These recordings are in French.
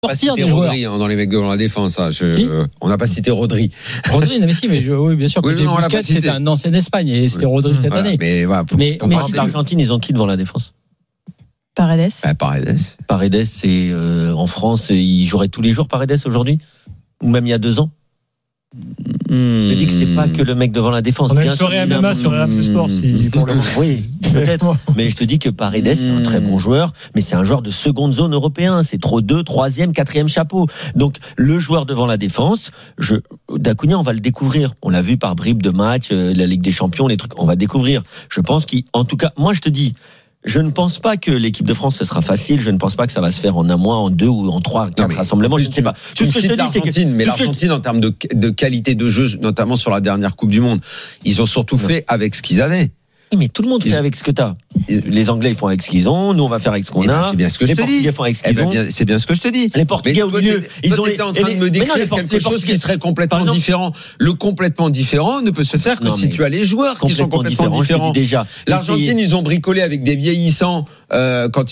sortir des joueurs. Rodri, dans les mecs devant la défense. On n'a pas cité Rodri. Rodri, non mais si, mais oui, bien sûr. Busquets, c'était un ancien d'Espagne et c'était Rodri cette année. Mais si l'Argentine, ils ont qui devant la défense? Paredes. Paredes, c'est en France, il jouerait tous les jours Paredes aujourd'hui, ou même il y a 2 ans. Je te dis que c'est pas que le mec devant la défense. On a une soirée MMA sur RMC Sport pour le oui, peut-être. Mais je te dis que Paredes, c'est un très bon joueur, mais c'est un joueur de seconde zone européen. C'est trop 2, 3e, 4e chapeau. Donc, le joueur devant la défense, Dacunia, on va le découvrir. On l'a vu par bribes de match, la Ligue des Champions, les trucs. On va découvrir. Je pense qu'en tout cas, moi, je te dis, je ne pense pas que l'équipe de France, ce sera facile. Je ne pense pas que ça va se faire en 1 mois, en 2 ou en 3, 4 rassemblements. Je ne sais pas. Tout ce que je te dis, c'est que... Mais l'Argentine, en termes de qualité de jeu, notamment sur la dernière Coupe du Monde, ils ont surtout fait avec ce qu'ils avaient. Mais tout le monde fait avec ce que t'as. Les Anglais, ils font avec ce qu'ils ont. Nous, on va faire avec ce qu'on a. C'est bien ce que je te dis. Les Portugais font avec ce qu'ils ont. C'est bien ce que je te dis. Les Portugais, au milieu, ils ont été en train de me décrire quelque chose qui serait complètement différent. Le complètement différent ne peut se faire que si tu as les joueurs qui sont complètement différents. Déjà. L'Argentine, ils ont bricolé avec des vieillissants, quand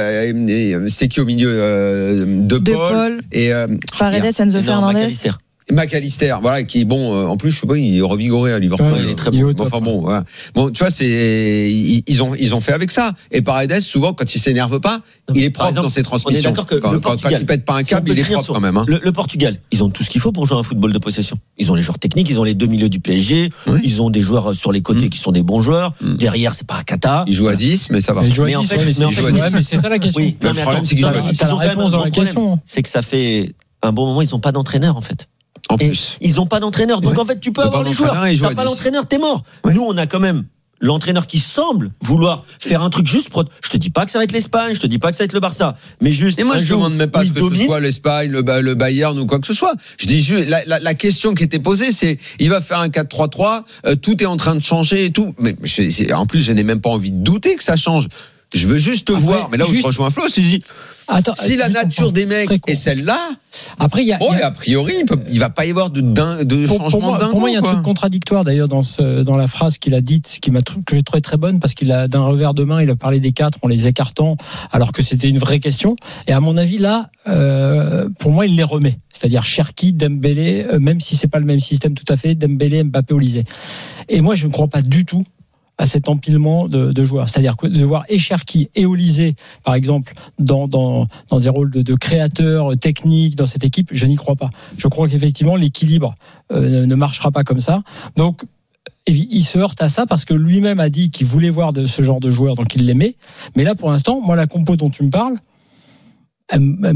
c'est qui au milieu, De Paul. Et, Paredes, Enzo Fernandez. McAllister, voilà, qui en plus je sais pas, il est revigoré à Liverpool. Il est très bon. Enfin bon, voilà. Bon, tu vois, ils ont fait avec ça. Et Paredes, souvent, quand il s'énerve pas, il est propre dans ses transmissions. On est d'accord que quand il pète pas un câble, il est propre quand même. Hein. Le Portugal, ils ont tout ce qu'il faut pour jouer un football de possession. Ils ont les joueurs techniques, ils ont les 2 milieux du PSG, ils ont des joueurs sur les côtés qui sont des bons joueurs. Derrière, c'est pas un cata. Ils jouent à 10, mais ça va. Mais en fait, c'est ça la question. Oui, le problème, c'est qu'ils ont la réponse dans la question. C'est que ça fait un bon moment, ils ont pas d'entraîneur en fait. En plus. Ils ont pas d'entraîneur. Donc en fait, tu peux avoir les joueurs. T'as pas l'entraîneur, t'es mort. Nous, on a quand même l'entraîneur qui semble vouloir faire un truc juste je te dis pas que ça va être l'Espagne, je te dis pas que ça va être le Barça, mais juste. Et moi, je demande même pas ce que ce soit l'Espagne, le Bayern ou quoi que ce soit. Je dis juste, la question qui était posée, c'est, il va faire un 4-3-3, tout est en train de changer et tout. Mais en plus, je n'ai même pas envie de douter que ça change. Je veux juste te voir. Mais là où je rejoins Flo, c'est si la nature des mecs est celle-là, après a priori il va pas y avoir de changement dingue. Pour moi, il y a un truc contradictoire d'ailleurs dans la phrase qu'il a dite, que j'ai trouvé très bonne, parce qu'il a d'un revers de main, il a parlé des 4 en les écartant, alors que c'était une vraie question. Et à mon avis là, pour moi, il les remet. C'est-à-dire Cherki, Dembélé, même si c'est pas le même système tout à fait, Dembélé, Mbappé, Olysée. Et moi, je ne crois pas du tout à cet empilement de joueurs. C'est-à-dire que de voir Cherki et Olysée, par exemple, dans des rôles de créateurs techniques dans cette équipe, je n'y crois pas. Je crois qu'effectivement, l'équilibre ne marchera pas comme ça. Donc, il se heurte à ça parce que lui-même a dit qu'il voulait voir de ce genre de joueurs, donc il l'aimait. Mais là, pour l'instant, moi, la compo dont tu me parles, elle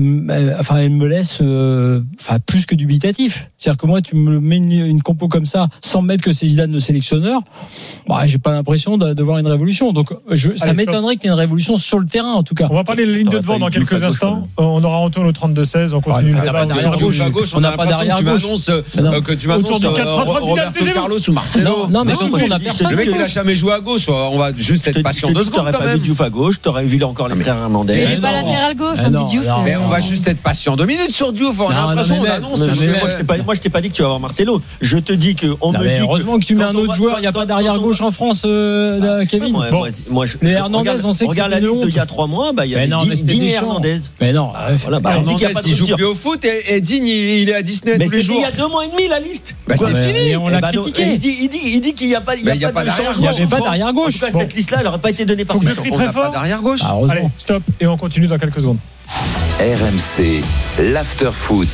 me laisse plus que dubitatif. C'est-à-dire que moi, tu me mets une compo comme ça sans mettre que c'est Zidane le sélectionneur, j'ai pas l'impression de voir une révolution. Donc ça m'étonnerait qu'il y ait une révolution sur le terrain, en tout cas. On va parler de la ligne de devant dans quelques instants. On aura Antoine au 32-16. On continue le débat. On n'a pas d'arrière gauche. Tu m'annonces autour du 4-3-3 Roberto Carlos ou Marcelo. Non, mais on a personne. Le mec, il a jamais joué à gauche. On va juste être patient 2 secondes. T'aurais pas vu Diouf à gauche, t'aurais vu encore les frères Hernandez. Il est pas latéral gauche, on dit Diouf. Mais on va juste être patient 2 minutes sur Diouf. On a l'impression, on annonce. Moi, je t'ai pas dit que tu vas avoir Marcelo. Je te dis que on me dit. Heureusement que tu mets un autre joueur. Il n'y a pas d'arrière gauche en France, Kevin. Les Hernandez, on sait que regarde la liste d'il y a 3 mois. Il y a Digne et Hernandez. Mais non. Hernandez, il joue plus au foot et Digne, il est à Disney tous les jours. Mais c'était il y a 2 mois et demi la liste. C'est fini. On l'a critiqué. Il dit qu'il n'y a pas de changement. Il n'y avait pas d'arrière gauche. En tout cas, cette liste-là, elle n'aurait pas été donnée par Christian. On n'a pas d'arrière gauche. Allez, stop. Et on continue dans quelques secondes. RMC, l'after-foot.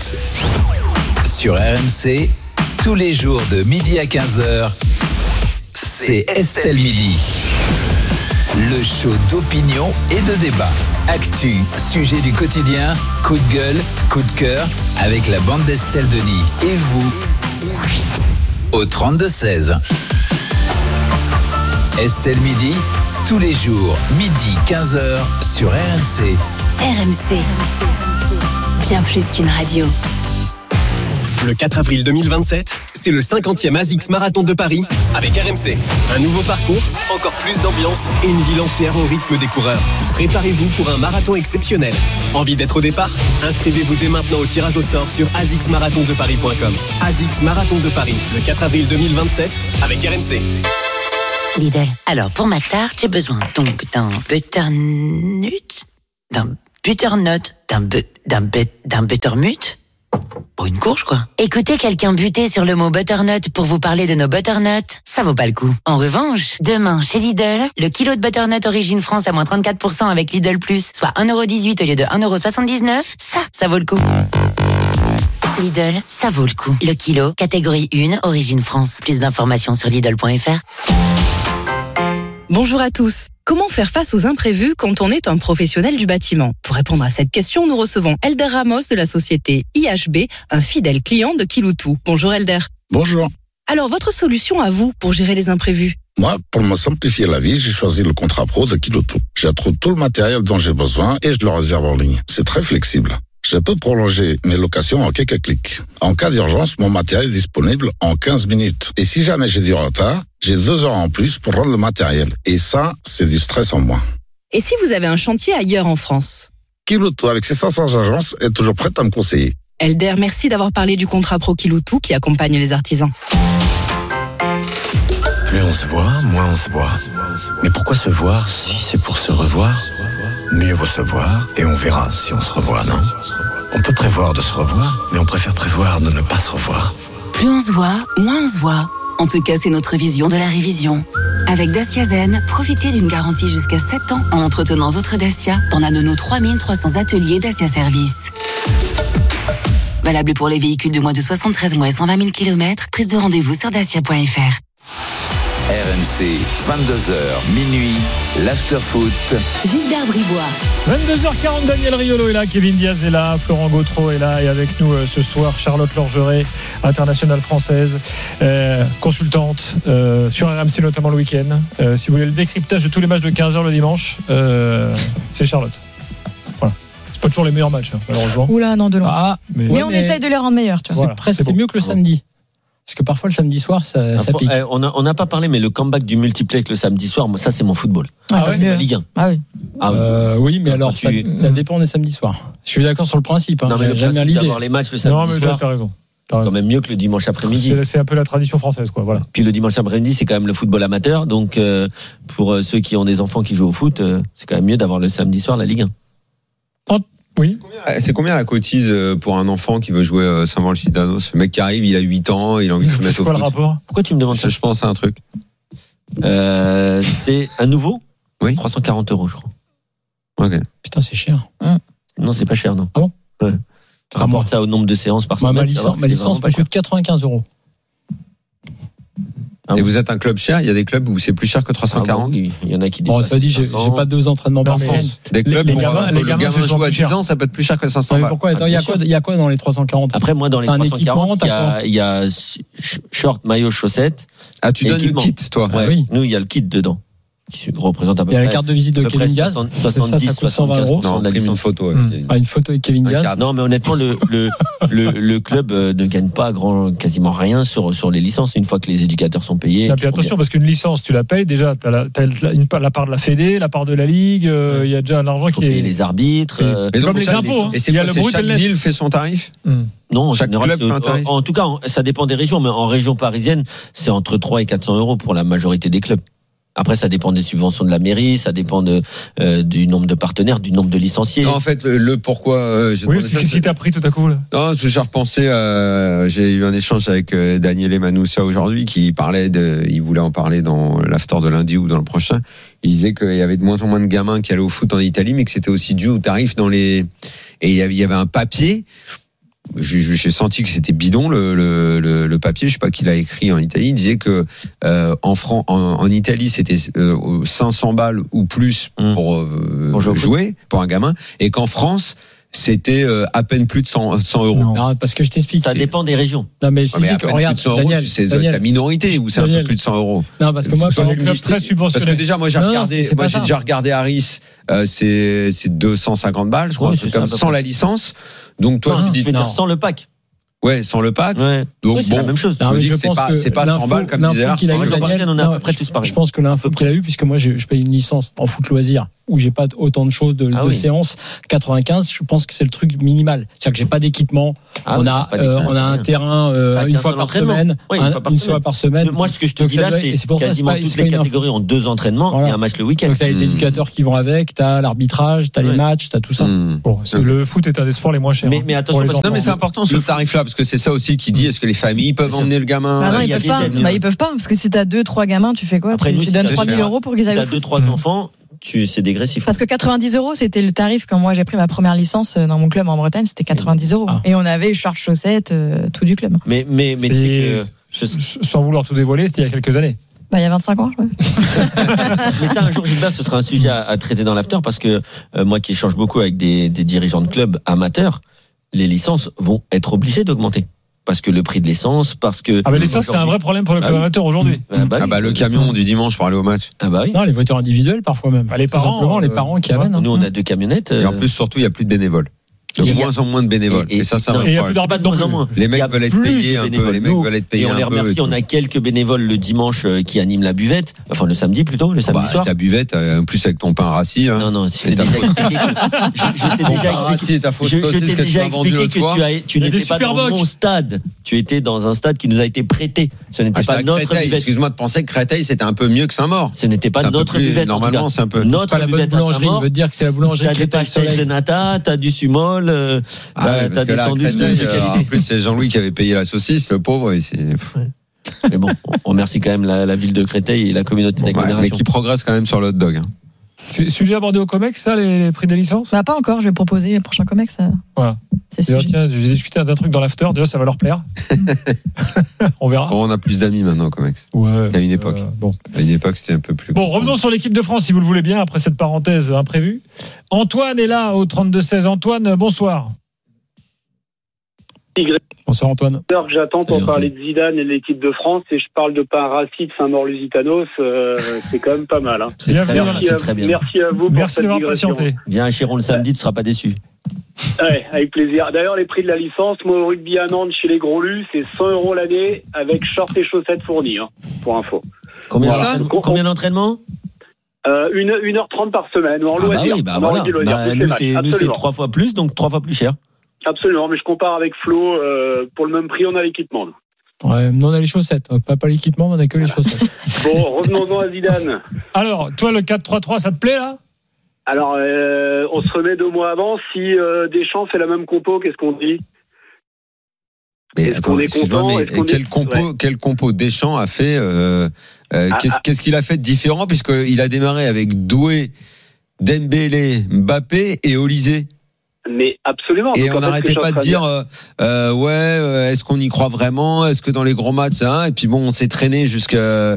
Sur RMC, tous les jours de midi à 15h, c'est Estelle Midi. Le show d'opinion et de débat. Actu, sujet du quotidien, coup de gueule, coup de cœur, avec la bande d'Estelle Denis. Et vous, au 32-16. Estelle Midi, tous les jours, midi 15h, sur RMC. RMC, bien plus qu'une radio. Le 4 avril 2027, c'est le 50e ASICS Marathon de Paris avec RMC. Un nouveau parcours, encore plus d'ambiance et une ville entière au rythme des coureurs. Préparez-vous pour un marathon exceptionnel. Envie d'être au départ ? Inscrivez-vous dès maintenant au tirage au sort sur asicsmarathondeparis.com. ASICS Marathon de Paris, le 4 avril 2027 avec RMC. Lidl. Alors, pour ma tarte, j'ai besoin donc d'un butternut, d'un butternut d'un buttermut? Pour une courge, quoi. Écoutez quelqu'un buter sur le mot butternut pour vous parler de nos butternuts, ça vaut pas le coup. En revanche, demain, chez Lidl, le kilo de butternut Origine France à moins 34% avec Lidl Plus, soit 1,18€ au lieu de 1,79€, ça vaut le coup. Lidl, ça vaut le coup. Le kilo, catégorie 1, Origine France. Plus d'informations sur Lidl.fr. Bonjour à tous. Comment faire face aux imprévus quand on est un professionnel du bâtiment? Pour répondre à cette question, nous recevons Elder Ramos de la société IHB, un fidèle client de Kiloutou. Bonjour Elder. Bonjour. Alors, votre solution à vous pour gérer les imprévus? Moi, pour me simplifier la vie, j'ai choisi le contrat pro de Kiloutou. J'y trouve tout le matériel dont j'ai besoin et je le réserve en ligne. C'est très flexible. Je peux prolonger mes locations en quelques clics. En cas d'urgence, mon matériel est disponible en 15 minutes. Et si jamais j'ai du retard, j'ai 2 heures en plus pour rendre le matériel. Et ça, c'est du stress en moins. Et si vous avez un chantier ailleurs en France? Kiloutou, avec ses 500 agences, est toujours prête à me conseiller. Elder, merci d'avoir parlé du contrat pro Kiloutou qui accompagne les artisans. Plus on se voit, moins on se voit. Mais pourquoi se voir si c'est pour se revoir? Mieux vaut se voir et on verra si on se revoit, non? On peut prévoir de se revoir, mais on préfère prévoir de ne pas se revoir. Plus on se voit, moins on se voit. En tout cas, c'est notre vision de la révision. Avec Dacia Zen, profitez d'une garantie jusqu'à 7 ans en entretenant votre Dacia dans l'un de nos 3300 ateliers Dacia Service. Valable pour les véhicules de moins de 73 mois et 120 000 km. Prise de rendez-vous sur dacia.fr. RMC, 22h, minuit, l'after-foot. Gilbert Bribois. 22h40, Daniel Riolo est là, Kevin Diaz est là, Florent Gautreau est là et avec nous ce soir Charlotte Lorgeret, internationale française, consultante sur RMC notamment le week-end. Si vous voulez le décryptage de tous les matchs de 15h le dimanche, c'est Charlotte. Voilà. C'est pas toujours les meilleurs matchs, malheureusement. Oula, non, de loin. Ah, mais on essaye de les rendre meilleurs. Tu vois. C'est presque mieux que le samedi. Parce que parfois le samedi soir ça pique. On n'a pas parlé, mais le comeback du multiplay avec le samedi soir, moi, ça c'est mon football. Ça c'est la Ligue 1. Ah oui. Oui, mais alors ça dépend des samedis soirs. Je suis d'accord sur le principe. Non, mais le j'aime bien principe l'idée d'avoir les matchs le samedi non, mais soir. t'as raison. C'est quand même mieux que le dimanche après-midi. C'est un peu la tradition française, quoi. Voilà. Puis le dimanche après-midi, c'est quand même le football amateur. Donc pour ceux qui ont des enfants qui jouent au foot, c'est quand même mieux d'avoir le samedi soir la Ligue 1. Oui. C'est combien la cotise pour un enfant qui veut jouer Saint-Valcidanos? Ce mec qui arrive, il a 8 ans, il a envie de se mettre au foot. C'est quoi le rapport? Pourquoi tu me demandes ça? Je pense à un truc. C'est un nouveau? Oui. 340 €, je crois. Ok. Putain, c'est cher. Non, c'est pas cher, non. Ah bon? Ouais. Rapporte ça au nombre de séances par Moi, semaine. ma licence me coûte 95 €. Et vous êtes un club cher? Il y a des clubs où c'est plus cher que 340? Il y en a qui Bon, dépassent. ça dit, j'ai pas 2 entraînements par semaine. Des clubs où le gamins, gamin c'est joue à plus cher. 10 ans, ça peut être plus cher que 500 balles. Pourquoi? Attends, il y a quoi dans les 340? Après, moi, dans les T'as un 340, équipement, il y a short, maillot, chaussettes. Ah, tu donnes le équipement. kit, toi? Ouais. oui. Nous, il y a le kit dedans. Qui représente à peu Il y a près. la carte de visite de Kevin Diaz. 70, ça coûte 120 €. Non, de la prime une licence. photo. Une photo de Kevin Diaz. Non, mais honnêtement, le club ne gagne pas quasiment rien sur les licences une fois que les éducateurs sont payés. Et puis attention, parce qu'une licence, tu la payes déjà. T'as la part de la Fédé, la part de la Ligue. Il y a déjà l'argent Il faut qui payer est. les arbitres. Et donc, comme les impôts. Et c'est Il y a quoi? le brut et Chaque le net. ville fait son tarif? Non, en Chaque général, club fait un tarif. en tout cas, ça dépend des régions, mais en région parisienne, c'est entre 300 et 400 € pour la majorité des clubs. Après, ça dépend des subventions de la mairie, ça dépend du nombre de partenaires, du nombre de licenciés. Non, en fait, le pourquoi. Oui, qu'est-ce qui t'a pris tout à coup là? Non, parce que j'ai repensé. J'ai eu un échange avec Daniel Manoussa aujourd'hui, qui parlait il voulait en parler dans l'after de lundi ou dans le prochain. Il disait qu'il y avait de moins en moins de gamins qui allaient au foot en Italie, mais que c'était aussi dû au tarif et il y avait un papier. J'ai senti que c'était bidon le papier. Je sais pas qui l'a écrit en Italie. Il disait que en Italie c'était 500 balles ou plus pour jouer pour un gamin, et qu'en France c'était à peine plus de 100 €. Non, parce que je t'explique. Ça dépend des régions. Non, mais je mais dis que, regarde, Daniel, c'est la minorité où c'est un peu plus de 100 €. Non, parce que moi, Dans les clubs très subventionnés. Parce que déjà, moi, j'ai déjà regardé Harris, c'est 250 balles, je crois, Oui, c'est c'est comme ça, sans la licence. Donc, toi, Non, tu dis je veux dire sans le pack. Ouais, sans le pack. Ouais. Donc c'est la même chose. Je dis que c'est pas 100 balles comme disait Lars. On a à peu près tous pareil. Je pense que l'info qu'il a eu, puisque moi je paye une licence en foot loisir où j'ai pas autant de choses de séances, 95, je pense que c'est le truc minimal. C'est-à-dire que j'ai pas d'équipement. On a un terrain une fois par semaine, une fois par semaine. Moi, ce que je te dis là, c'est quasiment toutes les catégories ont 2 entraînements et un match le week-end. Donc t'as les éducateurs qui vont avec, t'as l'arbitrage, t'as les matchs, t'as tout ça. Bon, le foot est un des sports les moins chers. Mais attention, non, mais c'est important ce tarif-là parce que c'est ça aussi qui dit est-ce que les familles peuvent emmener le gamin. Non, ils peuvent pas parce que si t'as 2-3 gamins, tu fais quoi? Tu donnes 3 000 € pour qu'ils aillent au foot. Si t'as 2-3 enfants, c'est dégressif. Parce que 90 €, c'était le tarif quand moi j'ai pris ma première licence dans mon club en Bretagne, c'était 90 €. Et on avait shorts, chaussettes, tout du club. Mais sans vouloir tout dévoiler, c'était il y a quelques années. Il y a 25 ans, je Mais ça, un jour, Gilbert, ce sera un sujet à traiter dans l'after parce que moi qui échange beaucoup avec des dirigeants de clubs amateurs, les licences vont être obligées d'augmenter. Parce que le prix de l'essence, parce que... mais l'essence, c'est un vrai problème pour le club amateur aujourd'hui. Le camion du dimanche pour aller au match. Non, les voitures individuelles parfois même. Les parents, les parents qui amènent. Nous, on a 2 camionnettes. Et en plus, surtout, il n'y a plus de bénévoles. De moins en moins de bénévoles. Et ça va. Il n'y a plus d'arbitre non moins. Les mecs veulent être payés un peu. Les mecs veulent être payés un peu. Et on les remercie. On a quelques bénévoles le dimanche qui animent la buvette. Enfin, le samedi plutôt, le samedi soir. Ta buvette, en plus avec ton pain rassis. Non, je t'ai déjà expliqué que tu n'étais pas dans mon stade. Tu étais dans un stade qui nous a été prêté. Ce n'était pas notre buvette. Excuse-moi de penser que Créteil, c'était un peu mieux que Saint-Maur. Ce n'était pas notre buvette. Normalement, c'est un peu. Notre buvette à Saint-Maur. Il veut dire que c'est la boulangerie. T'as des pastéis de nata, t'as du sumol. T'as des sandwichs de qualité. En plus, c'est Jean-Louis qui avait payé la saucisse, le pauvre. Mais bon, on remercie quand même la ville de Créteil et la communauté d'agglomération. Mais qui progresse quand même sur le hot dog. Sujet abordé au COMEX, ça, les prix des licences? Pas encore, je vais proposer les prochains COMEX. Voilà. Tiens, j'ai discuté d'un truc dans l'after, déjà ça va leur plaire. On verra. On a plus d'amis maintenant au COMEX. Ouais. À une époque. À une époque, c'était un peu plus. Bon, revenons sur l'équipe de France, si vous le voulez bien, après cette parenthèse imprévue. Antoine est là au 32-16. Antoine, bonsoir. Bonsoir Antoine. J'attends pour parler de Zidane et de l'équipe de France et je parle de pain rassis de Saint-Maur-Lusitanos, c'est quand même pas mal. Hein. C'est très bien. Merci à vous pour cette digression. Patienté. Viens à Chiron le samedi, tu ne seras pas déçu. Ouais, avec plaisir. D'ailleurs, les prix de la licence, moi au rugby à Nantes chez les gros lus, c'est 100 € l'année avec shorts et chaussettes fournis, pour info. Combien d'entraînements 1h30 par semaine, en loisir. Nous, c'est 3 fois plus, donc 3 fois plus cher. Absolument, mais je compare avec Flo, pour le même prix, on a l'équipement. Ouais, nous on a les chaussettes, pas l'équipement, on a que les chaussettes. Bon, revenons-en à Zidane. Alors, toi, le 4-3-3, ça te plaît là? Alors, on se remet 2 mois avant. Si Deschamps fait la même compo, qu'est-ce qu'on dit? Quel compo Deschamps a fait qu'est-ce qu'il a fait de différent, puisqu'il a démarré avec Doué, Dembélé, Mbappé et Olysée? Mais absolument. Et on n'arrêtait pas de dire est-ce qu'on y croit vraiment, est-ce que dans les gros matchs et puis bon, on s'est traîné jusqu'à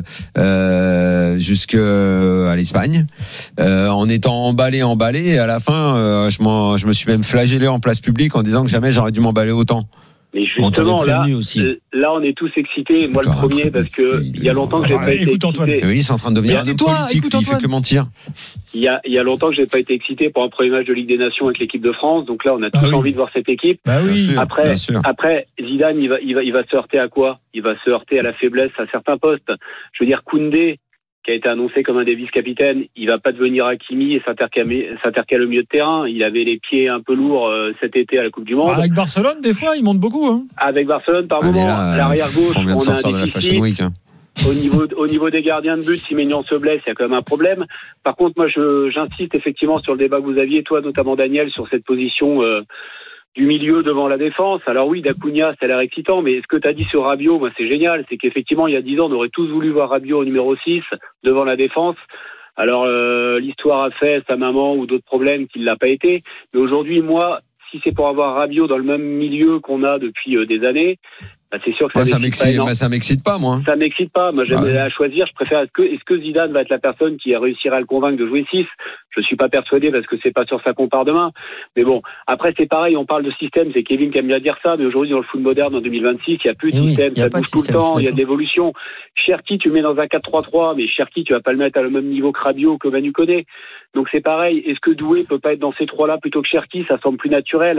l'Espagne en étant emballé et à la fin je me suis même flagellé en place publique en disant que jamais j'aurais dû m'emballer autant. Mais justement, là, on est tous excités. Moi, le premier, parce que il y a longtemps que j'ai pas été excité. Oui, c'est en train de devenir un homme politique, il fait que mentir. Il y a longtemps que j'ai pas été excité pour un premier match de Ligue des Nations avec l'équipe de France. Donc là, on a tous envie de voir cette équipe. Après, Zidane, il va se heurter à quoi? Il va se heurter à la faiblesse à certains postes. Je veux dire, Koundé, qui a été annoncé comme un des vice-capitaines, il va pas devenir Hakimi et s'intercaler au milieu de terrain. Il avait les pieds un peu lourds cet été à la Coupe du Monde. Avec Barcelone, des fois, il monte beaucoup. Hein. Avec Barcelone, par moment, à l'arrière-gauche, on a un déficit. Au niveau des gardiens de but, si Maignan se blesse, il y a quand même un problème. Par contre, moi, j'insiste effectivement sur le débat que vous aviez, toi notamment Daniel, sur cette position du milieu devant la défense. Alors oui, d'Acuna, ça a l'air excitant, mais ce que tu as dit sur Rabiot, moi c'est génial, c'est qu'effectivement, il y a 10 ans, on aurait tous voulu voir Rabiot au numéro 6 devant la défense. Alors l'histoire a fait sa maman ou d'autres problèmes qu'il l'a pas été, mais aujourd'hui, moi, si c'est pour avoir Rabiot dans le même milieu qu'on a depuis des années, c'est sûr que ça m'excite pas, moi. Ça m'excite pas. Moi, j'aimerais à choisir. Je préfère. Est-ce que Zidane va être la personne qui réussira à le convaincre de jouer 6? Je suis pas persuadé parce que c'est pas sur ça qu'on part demain. Mais bon, après c'est pareil. On parle de système. C'est Kevin qui aime bien dire ça. Mais aujourd'hui, dans le foot moderne, en 2026, il y a plus de système. Ça bouge tout le temps. Il y a de l'évolution. Cherki, tu mets dans un 4-3-3, mais Cherki, tu vas pas le mettre à le même niveau que Rabiot, que Manu Koné. Donc c'est pareil. Est-ce que Doué peut pas être dans ces 3-là plutôt que Cherki? Ça semble plus naturel.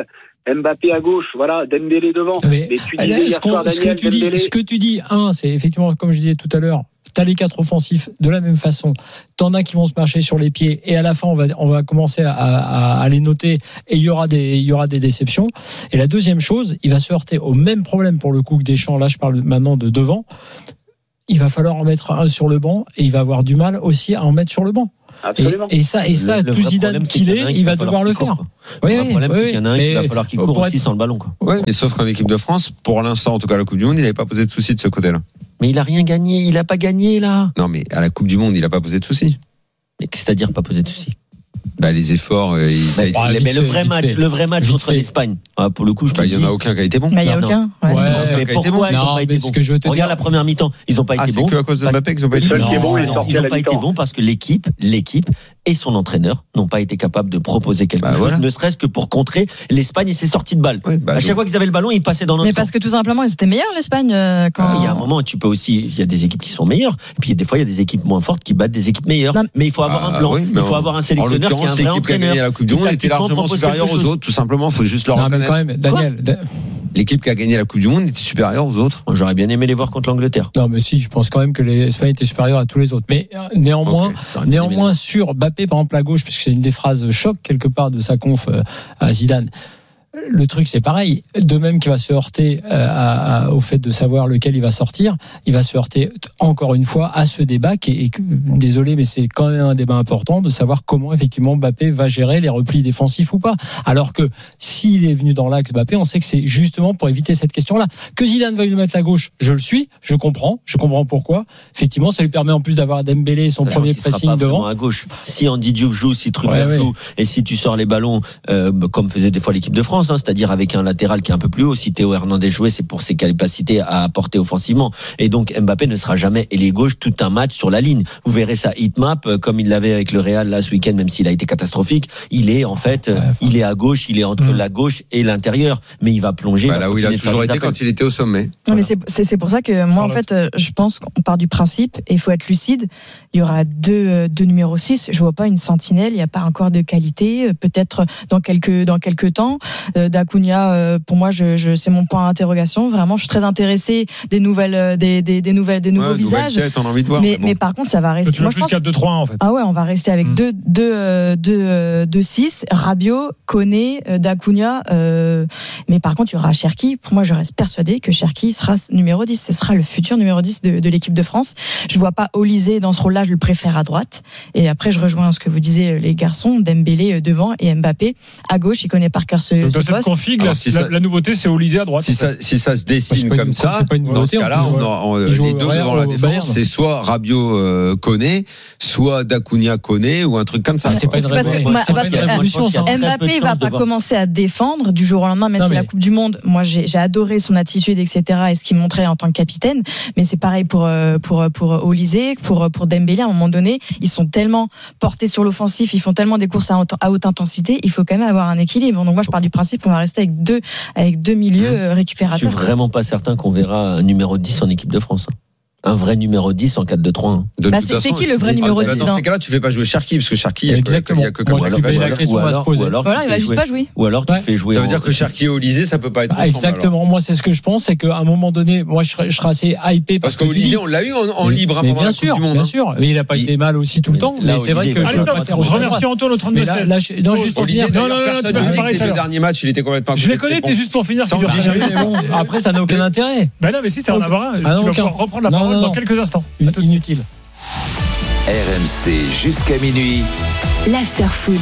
Mbappé à gauche, voilà, Dembélé devant. Mais tu disais hier soir, Daniel, ce que tu dis, c'est effectivement, comme je disais tout à l'heure, t'as les 4 offensifs de la même façon. T'en as qui vont se marcher sur les pieds et à la fin, on va commencer à les noter et il y aura des déceptions. Et la deuxième chose, il va se heurter au même problème pour le coup que Deschamps. Là, je parle maintenant de devant. Il va falloir en mettre un sur le banc et il va avoir du mal aussi à en mettre sur le banc. Absolument. Et ça, tout Zidane qu'il est, il va devoir le faire. Le problème, c'est qu'il y en a un qui va falloir qu'il court aussi sans le ballon. Ouais, mais sauf qu'en équipe de France, pour l'instant, en tout cas, la Coupe du Monde, il n'avait pas posé de soucis de ce côté-là. Mais il a rien gagné, il a pas gagné là. Non, mais à la Coupe du Monde, il n'a pas posé de soucis. C'est-à-dire pas posé de soucis. Les efforts. Mais le vrai match contre l'Espagne, pour le coup, il y en a aucun qui a été bon. Il y a aucun. Mais pourquoi ils n'ont pas été bons? Regarde la première mi-temps, ils n'ont pas été bons. C'est que à cause de Mbappé qu'ils n'ont pas été bons. Ils n'ont pas été bons parce que l'équipe et son entraîneur n'ont pas été capables de proposer quelque chose, ne serait-ce que pour contrer l'Espagne et ses sorties de balles. À chaque fois qu'ils avaient le ballon, ils passaient dans notre. Mais parce que tout simplement, ils étaient meilleurs l'Espagne. Il y a un moment, il y a des équipes qui sont meilleures, et puis des fois il y a des équipes moins fortes qui battent des équipes meilleures. Mais il faut avoir un plan, il faut avoir un sélectionneur qui est un vrai entraîneur. La Coupe du Monde était largement supérieure aux autres, tout simplement. Il faut juste le reconnaître. Quand même, Daniel. L'équipe qui a gagné la Coupe du Monde était supérieure aux autres. J'aurais bien aimé les voir contre l'Angleterre. Non, mais si, je pense quand même que l'Espagne était supérieure à tous les autres. Mais néanmoins, sur Mbappé, par exemple, à gauche, puisque c'est une des phrases choc quelque part de sa conf à Zidane. Le truc, c'est pareil. De même qu'il va se heurter au fait de savoir lequel il va sortir, il va se heurter encore une fois à ce débat qui est, désolé, mais c'est quand même un débat important de savoir comment effectivement Mbappé va gérer les replis défensifs ou pas. Alors que s'il est venu dans l'axe Mbappé, on sait que c'est justement pour éviter cette question-là. Que Zidane veuille le mettre à gauche, je le suis, je comprends pourquoi. Effectivement, ça lui permet en plus d'avoir Dembélé son premier pressing devant. À gauche. Si Andy Diouf joue, si Truffert joue, et si tu sors les ballons comme faisait des fois l'équipe de France, c'est-à-dire avec un latéral qui est un peu plus haut. Si Théo Hernandez jouait, c'est pour ses capacités à apporter offensivement. Et donc Mbappé ne sera jamais ailier gauche tout un match sur la ligne. Vous verrez sa heatmap comme il l'avait avec le Real là ce week-end, même s'il a été catastrophique. Il est en fait, il est à gauche, il est entre la gauche et l'intérieur, mais il va plonger. Là où il a toujours été quand il était au sommet. Non, mais c'est pour ça que moi en fait, je pense qu'on part du principe et il faut être lucide. Il y aura deux numéros 6. Je vois pas une sentinelle. Il n'y a pas encore de qualité. Peut-être dans quelques temps. Acuna, pour moi, c'est mon point d'interrogation. Vraiment, je suis très intéressé des nouveaux visages. On a envie de voir, mais par contre, ça va rester. Tu veux plus 4-2-3-1 en fait. Ah ouais, on va rester avec 2-6, Rabiot, Koné, Acuna. Mais par contre, il y aura Cherki. Pour moi, je reste persuadé que Cherki sera numéro 10. Ce sera le futur numéro 10 de l'équipe de France. Je vois pas Olysée dans ce rôle-là. Je le préfère à droite. Et après, je rejoins ce que vous disiez, les garçons. Dembélé devant et Mbappé à gauche. Il connaît par cœur ce poste. La nouveauté, c'est Olysée à droite. Si ça se dessine comme ça, dans ce cas-là, les deux devant la défense, c'est soit Rabiot Koné, soit Acuna Koné ou un truc comme ça. C'est pas une révolution. Mbappé va pas commencer à défendre du jour au lendemain, même si la Coupe du Monde, moi j'ai adoré son attitude, etc. et ce qu'il montrait en tant que capitaine. Mais c'est pareil pour Olysée, pour Dembélé. À un moment donné, ils sont tellement portés sur l'offensif, ils font tellement des courses à haute intensité, il faut quand même avoir un équilibre. Donc moi je pars du principe qu'on va rester avec deux milieux récupérateurs. Je suis vraiment pas certain qu'on verra un numéro 10 en équipe de France. Un vrai numéro 10 en 4-2-3-1. C'est qui le vrai numéro 10 dans ces cas-là, tu fais pas jouer Cherki parce que Cherki, il y a que comme ça. Voilà, il va juste pas jouer. Ou alors tu fais jouer. Ça veut dire que Cherki et Olysée, ça peut pas être ensemble. Exactement. Moi, c'est ce que je pense, c'est qu'à un moment donné, moi, je serais assez hypé parce qu'Olysée, on l'a eu en libre pendant la Coupe du Monde. Bien sûr, mais il a pas été mal aussi tout le temps. Mais c'est vrai que je préfère. Je remercie Antoine au 32-16. Non, juste pour finir. Non, tu peux pas le dernier match, il était complètement. Je les connais. T'es juste pour finir. Après, ça n'a aucun intérêt. Ben non, mais si, ça en avoir un. Tu vas pouvoir reprendre la parole dans quelques instants. Inutile. RMC jusqu'à minuit. L'after-foot.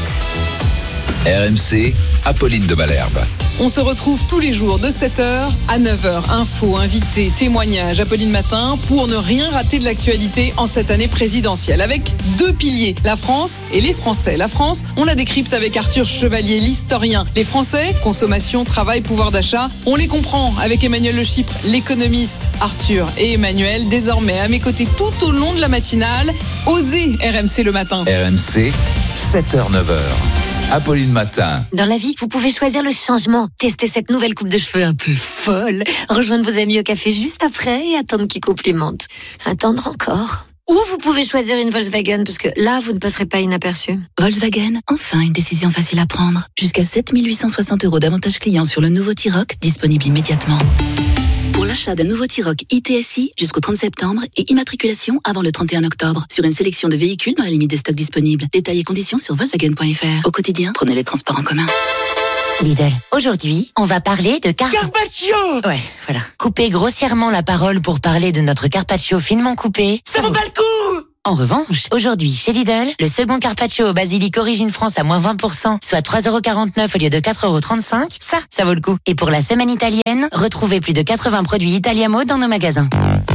RMC, Apolline de Malherbe. On se retrouve tous les jours de 7h à 9h. Infos, invités, témoignages, Apolline Matin, pour ne rien rater de l'actualité en cette année présidentielle. Avec deux piliers, la France et les Français. La France, on la décrypte avec Arthur Chevalier, l'historien. Les Français, consommation, travail, pouvoir d'achat, on les comprend avec Emmanuel Le Chypre, l'économiste. Arthur et Emmanuel, désormais à mes côtés tout au long de la matinale. Osez RMC le matin. RMC, 7h-9h. Apolline Matin. Dans la vie, vous pouvez choisir le changement. Tester cette nouvelle coupe de cheveux un peu folle. Rejoindre vos amis au café juste après et attendre qu'ils complimentent. Attendre encore. Ou vous pouvez choisir une Volkswagen, parce que là, vous ne passerez pas inaperçu. Volkswagen, enfin une décision facile à prendre. Jusqu'à 7 860 € d'avantages clients sur le nouveau T-Roc, disponible immédiatement. Pour l'achat d'un nouveau T-Roc ITSI jusqu'au 30 septembre et immatriculation avant le 31 octobre sur une sélection de véhicules dans la limite des stocks disponibles. Détails et conditions sur Volkswagen.fr. Au quotidien, prenez les transports en commun. Lidl, aujourd'hui, on va parler de Carpaccio. Ouais, voilà. Couper grossièrement la parole pour parler de notre carpaccio finement coupé. Ça vaut pas le coup. En revanche, aujourd'hui, chez Lidl, le second carpaccio au basilic Origine France à moins 20%, soit 3,49 € au lieu de 4,35 €, ça vaut le coup. Et pour la semaine italienne, retrouvez plus de 80 produits Italiamo dans nos magasins.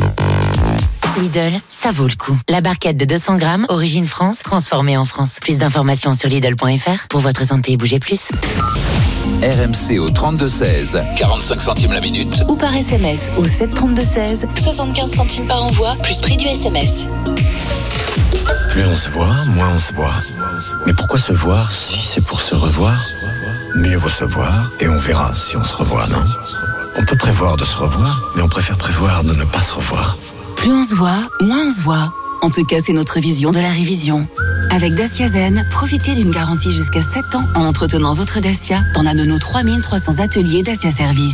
Lidl, ça vaut le coup. La barquette de 200 grammes, Origine France, transformée en France. Plus d'informations sur Lidl.fr. Pour votre santé, bougez plus. RMC au 32-16, 45 centimes la minute. Ou par SMS au 732-16, 75 centimes par envoi, plus prix du SMS. Plus on se voit, moins on se voit. Mais pourquoi se voir si c'est pour se revoir? Mieux vaut se voir et on verra si on se revoit, non? On peut prévoir de se revoir, mais on préfère prévoir de ne pas se revoir. Plus on se voit, moins on se voit. En tout cas, c'est notre vision de la révision. Avec Dacia Zen, profitez d'une garantie jusqu'à 7 ans en entretenant votre Dacia dans l'un de nos 3300 ateliers Dacia Service.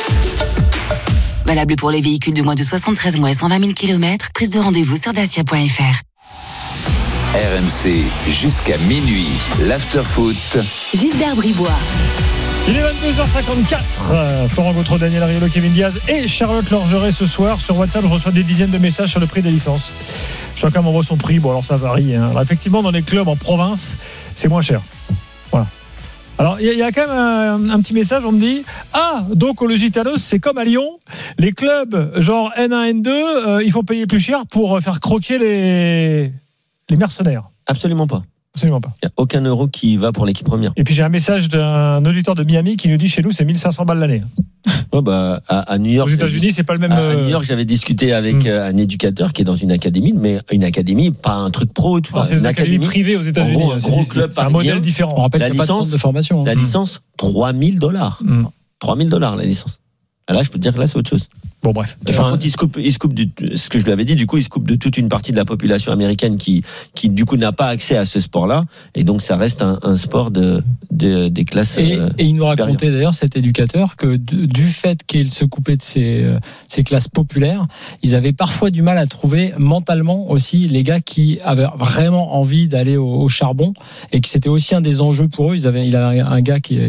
Valable pour les véhicules de moins de 73 mois et 120 000 km. Prise de rendez-vous sur dacia.fr. RMC jusqu'à minuit, l'after-foot. Gilbert Bribois. Il est 22h54. Florent Gautreau, Daniel Riolo, Kevin Diaz et Charlotte Lorgeret ce soir. Sur WhatsApp, je reçois des dizaines de messages sur le prix des licences. Chacun m'envoie son prix. Bon, alors ça varie. Alors, effectivement, dans les clubs en province, c'est moins cher. Voilà. Alors, il y a quand même un petit message. On me dit donc au Lusitanos, c'est comme à Lyon. Les clubs, genre N1, N2, il faut payer plus cher pour faire croquer les mercenaires. Absolument pas. Absolument pas. Il n'y a aucun euro qui va pour l'équipe première. Et puis j'ai un message d'un auditeur de Miami qui nous dit chez nous c'est 1500 balles l'année. Oh bah, à New York. Aux États-Unis, c'est pas le même. À New York, j'avais discuté avec un éducateur qui est dans une académie, mais une académie, pas un truc pro et tout. Alors, c'est une académie privée aux États-Unis. Un gros club c'est un modèle différent. On rappelle qu'il n'y a pas de centre de formation. La licence, $3,000. $3,000 la licence. Là, je peux te dire que là, c'est autre chose. Bon, bref. Enfin, il se coupe ce que je lui avais dit, du coup, il se coupe de toute une partie de la population américaine qui du coup, n'a pas accès à ce sport-là. Et donc, ça reste un sport des classes. Et il nous racontait d'ailleurs, cet éducateur, que du fait qu'il se coupait de ces classes populaires, ils avaient parfois du mal à trouver mentalement aussi les gars qui avaient vraiment envie d'aller au charbon et que c'était aussi un des enjeux pour eux. Il avait un gars qui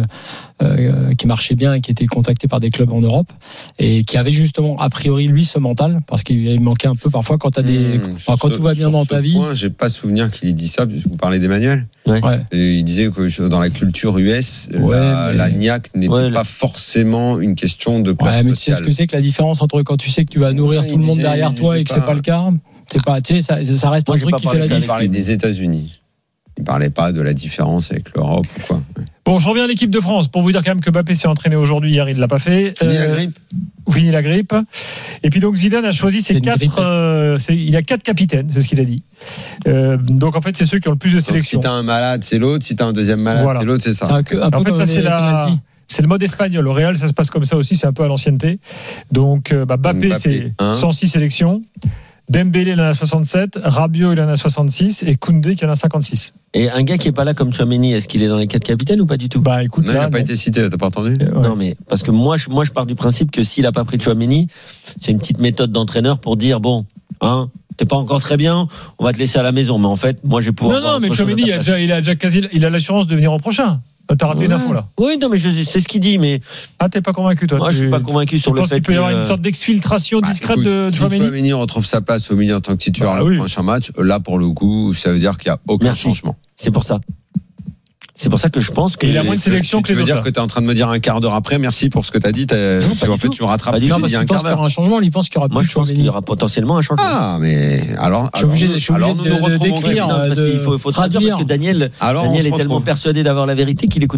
marchait bien et qui était contacté par des clubs en Europe et qui avait justement a priori lui ce mental, parce qu'il manquait un peu parfois quand quand tout va bien dans ta vie. J'ai pas souvenir qu'il ait dit ça, puisque vous parlez d'Emmanuel. Ouais. Et il disait que dans la culture US, la niaque n'était pas forcément une question de place mais sociale. tu sais ce que c'est que la différence entre quand tu sais que tu vas nourrir tout le monde derrière toi et que c'est pas le cas. C'est pas, tu sais, ça reste un truc qui fait la différence. Il parlait des États-Unis. Il parlait pas de la différence avec l'Europe ou quoi. Bon, je reviens à l'équipe de France pour vous dire quand même que Mbappé s'est entraîné aujourd'hui. Hier, il ne l'a pas fait. Fini la grippe. Et puis donc Zidane a choisi ses 4. Il a 4 capitaines, c'est ce qu'il a dit. Donc en fait, c'est ceux qui ont le plus de sélections. Si t'as un malade, c'est l'autre. Si t'as un deuxième malade, c'est l'autre. C'est ça. En fait, ça c'est le mode espagnol. Au Real, ça se passe comme ça aussi. C'est un peu à l'ancienneté. Donc Mbappé, c'est 106 sélections. Dembélé, il en a 67, Rabiot, il en a 66 et Koundé qui en a 56. Et un gars qui est pas là comme Tchouaméni, est-ce qu'il est dans les 4 capitaines ou pas du tout? Bah écoute, non, il n'a pas été cité, t'as pas entendu? Non, mais parce que moi je pars du principe que s'il a pas pris Tchouaméni, c'est une petite méthode d'entraîneur pour dire t'es pas encore très bien, on va te laisser à la maison. Mais en fait, moi j'ai pour. Non, mais Tchouaméni, il a l'assurance de venir au prochain. T'as raté une info là. Oui, non, mais c'est ce qu'il dit, mais. T'es pas convaincu, toi? Moi, je suis pas convaincu sur le fait qu'il peut y avoir une sorte d'exfiltration discrète de Tchouaméni. Si Tchouaméni retrouve sa place au milieu en tant que titulaire le prochain match, là, pour le coup, ça veut dire qu'il n'y a aucun changement. C'est pour ça. C'est pour ça que je pense qu'il a moins de sélection que les autres. Tu veux dire que tu es en train de me dire un quart d'heure après, merci pour ce que tu as dit. En fait, tu me rattrapes. Non, parce qu'il pense qu'il y aura un changement, il pense qu'il y aura plus. Moi, je pense qu'il y aura potentiellement un changement. Ah, mais alors. Je suis obligé de décrire. Il faut traduire parce que Daniel est tellement persuadé d'avoir la vérité qu'il n'écoute pas.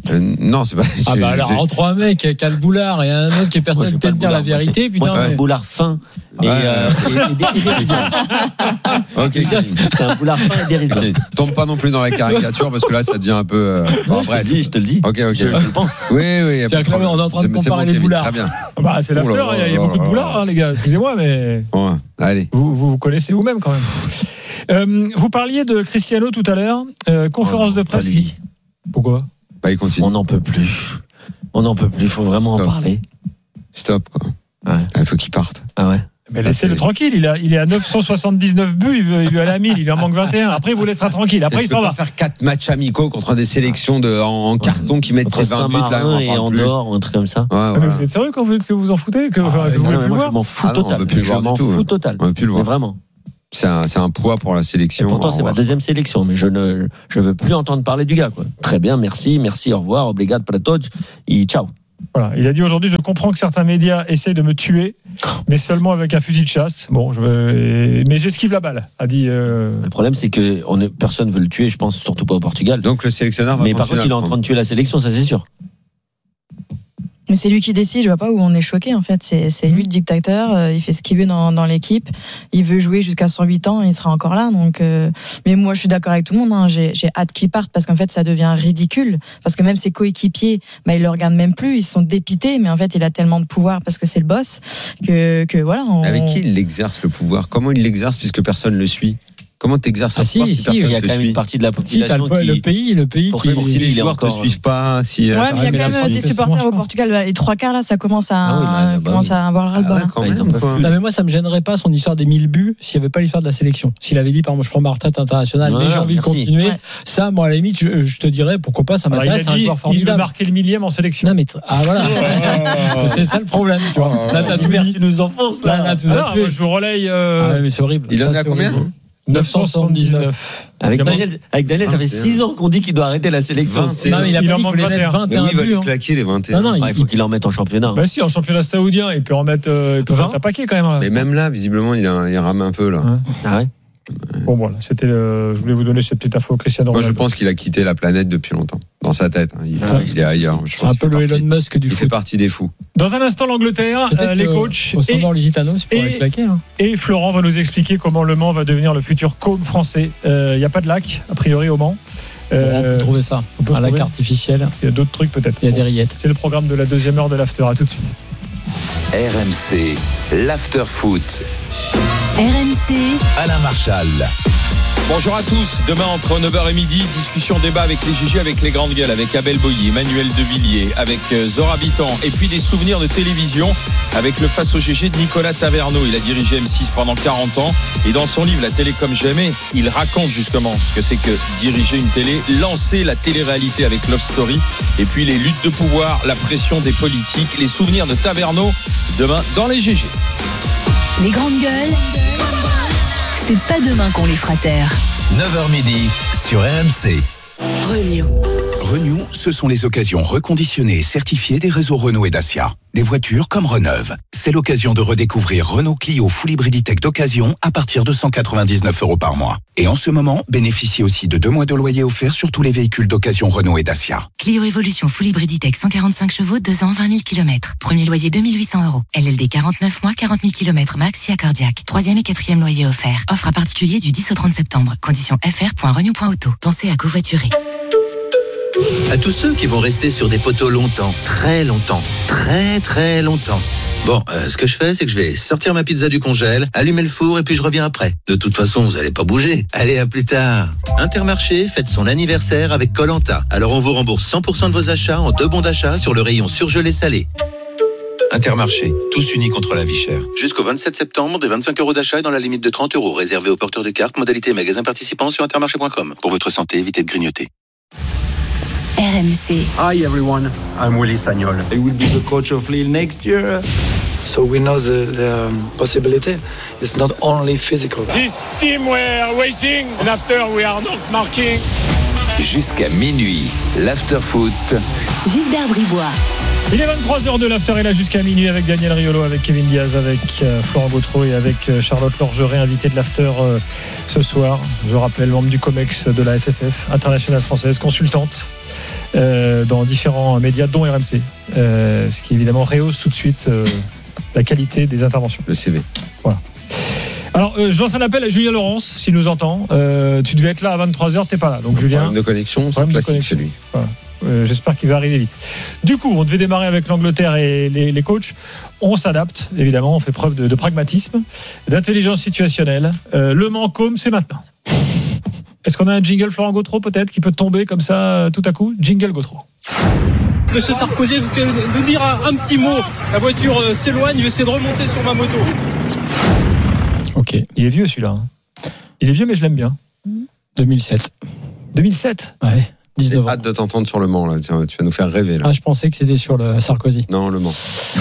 Non, c'est pas. Alors entre un mec qui a le boulard et un autre qui est personne de dire la vérité, putain. Moi, c'est un boulard fin et dérisoire. Ok, c'est un boulard fin et dérisoire. Tombe pas non plus dans la caricature parce que là, ça devient un peu. Bon, bref, je te le dis. Ok. Je le pense. Oui. C'est que on est en train de comparer les boulards. Très bien. C'est l'after, il y a beaucoup de boulards, les gars. Excusez-moi, mais. Ouais, allez. Vous connaissez vous-même quand même. Vous parliez de Cristiano tout à l'heure. Conférence de presse. Pourquoi? Il continue. On n'en peut plus. Il faut vraiment en parler. Stop, quoi. Ouais. Il faut qu'il parte. Ah ouais. Mais laissez-le tranquille, il est à 979 buts, il veut aller à 1000, il lui en manque 21. Après, il vous laissera tranquille. Après, il s'en va. Faire 4 matchs amicaux contre des sélections en carton qui mettent ses 20 buts là. Et Andorre, un truc comme ça. Mais vous êtes sérieux quand vous dites que vous en foutez, que vous voulez plus le voir? Je m'en fous total. Je m'en fous total. On veut plus le voir. Vraiment. C'est un poids pour la sélection. Et pourtant, c'est ma deuxième sélection, mais je veux plus entendre parler du gars, quoi. Très bien, merci, au revoir, obrigado para todos, et ciao. Voilà, il a dit aujourd'hui, je comprends que certains médias essayent de me tuer, mais seulement avec un fusil de chasse. Bon, mais j'esquive la balle, a dit. Le problème, c'est que personne veut le tuer, je pense, surtout pas au Portugal. Donc le sélectionneur va. Mais par contre, il est en train de tuer la sélection, ça c'est sûr. Mais c'est lui qui décide, je vois pas où on est choqué en fait. C'est lui le dictateur, il fait ce qu'il veut dans l'équipe. Il veut jouer jusqu'à 108 ans et il sera encore là. Donc, mais moi je suis d'accord avec tout le monde. Hein. J'ai hâte qu'il parte parce qu'en fait ça devient ridicule. Parce que même ses coéquipiers, ils le regardent même plus. Ils sont dépités, mais en fait il a tellement de pouvoir parce que c'est le boss que voilà. Avec qui il exerce le pouvoir? Comment il l'exerce puisque personne le suit? Comment t'exerces si il y a quand même une partie de la population qui le pays si les joueurs te suivent pas, mais il y a quand même des supporters au Portugal, les 3/4 là, ça commence à avoir le ras-le-bol. Non mais moi ça me gênerait pas son histoire des 1000 buts s'il y avait pas l'histoire de la sélection. S'il avait dit par exemple je prends ma retraite internationale mais j'ai envie de continuer, ça moi à la limite je te dirais pourquoi pas, ça m'intéresse, c'est un joueur formidable. Il veut marquer le 1000e en sélection. Non mais voilà. C'est ça le problème, tu vois. Là t'as tout dit, tu nous enfonces là. Je vous relaye mais c'est horrible. Il en a combien? 979. Avec Daniel, ça fait 6 ans qu'on dit qu'il doit arrêter la sélection. Non, mais il a pas dit qu'il voulait mettre 21 buts. Il va claquer les 21. Non, il faut qu'il en mette en championnat. Bah si, en championnat saoudien, il peut en mettre un paquet quand même. Mais même là, visiblement, il rame un peu là. Ah ouais. Bon voilà, c'était. Je voulais vous donner cette petite info, Cristiano Ronaldo. Moi, je pense qu'il a quitté la planète depuis longtemps, dans sa tête. Il est ailleurs. C'est un peu le Elon Musk du foot. Il fait partie des fous. Dans un instant, l'Angleterre, les coachs et Florent va nous expliquer comment Le Mans va devenir le futur cône français. Il n'y a pas de lac, a priori, au Mans. On peut trouver ça. Un lac artificiel. Il y a d'autres trucs peut-être. Il y a des rillettes. C'est le programme de la deuxième heure de l'after. À tout de suite. RMC, l'after foot. RMC, Alain Marchal. Bonjour à tous. Demain, entre 9h et midi, discussion, débat avec les GG, avec les grandes gueules, avec Abel Boilly, Emmanuel Devilliers, avec Zora Bitan, et puis des souvenirs de télévision avec le Face au GG de Nicolas Taverneau. Il a dirigé M6 pendant 40 ans, et dans son livre La télé comme jamais, il raconte justement ce que c'est que diriger une télé, lancer la télé-réalité avec Love Story, et puis les luttes de pouvoir, la pression des politiques, les souvenirs de Taverneau, demain dans les GG. Les grandes gueules, c'est pas demain qu'on les fera taire. 9h midi sur RMC. Renew, ce sont les occasions reconditionnées et certifiées des réseaux Renault et Dacia. Des voitures comme Reneuve. C'est l'occasion de redécouvrir Renault Clio Full Hybrid E-Tech d'occasion à partir de 199 € par mois. Et en ce moment, bénéficiez aussi de 2 mois de loyer offert sur tous les véhicules d'occasion Renault et Dacia. Clio Evolution Full Hybrid E-Tech 145 chevaux, 2 ans, 20 000 km. Premier loyer 2 800 €. LLD 49 mois, 40 000 km max, si accordiaque. 3e et 4e loyer offert. Offre à particulier du 10 au 30 septembre. Conditions fr.renew.auto. Pensez à covoiturer. À tous ceux qui vont rester sur des poteaux longtemps, très longtemps, très très longtemps. Bon, ce que je fais, c'est que je vais sortir ma pizza du congèle, allumer le four et puis je reviens après. De toute façon, vous allez pas bouger. Allez, à plus tard. Intermarché fête son anniversaire avec Koh-Lanta. Alors on vous rembourse 100% de vos achats en 2 bons d'achat sur le rayon surgelé salé. Intermarché, tous unis contre la vie chère. Jusqu'au 27 septembre, des 25 € d'achat dans la limite de 30 € réservés aux porteurs de cartes, modalité magasin participant sur intermarché.com. Pour votre santé, évitez de grignoter. RMC. Hi everyone, I'm Willy Sagnol. I will be the coach of Lille next year. So we know the possibility. It's not only physical. This team we're waiting and after we are not marking. Jusqu'à minuit, l'after foot. Gilbert Bribois. Il est 23h de l'after et là jusqu'à minuit avec Daniel Riolo, avec Kevin Diaz, avec Florent Gautreau et avec Charlotte Lorgeret, invité de l'after ce soir. Je rappelle, membre du COMEX de la FFF, internationale française, consultante. dans différents médias, dont RMC. Ce qui évidemment rehausse tout de suite la qualité des interventions. Le CV. Voilà. Alors, je lance un appel à Julien Laurence, s'il nous entend. Tu devais être là à 23h, t'es pas là. Donc, Julien. Problème de connexion, c'est classique chez lui. Voilà. J'espère qu'il va arriver vite. Du coup, on devait démarrer avec l'Angleterre et les coachs. On s'adapte, évidemment, on fait preuve de pragmatisme, d'intelligence situationnelle. Le Mans-Côme, c'est maintenant. Est-ce qu'on a un jingle Florent Gautreau peut-être qui peut tomber comme ça tout à coup? Jingle Gautreau. Monsieur Sarkozy, vous pouvez nous dire un petit mot. La voiture s'éloigne, je vais essayer de remonter sur ma moto. Ok, il est vieux celui-là. Il est vieux mais je l'aime bien. 2007. 2007 Ouais. J'ai hâte de t'entendre sur le Mans là. Tu vas nous faire rêver là. Ah, je pensais que c'était sur le Sarkozy. Non, le Mans.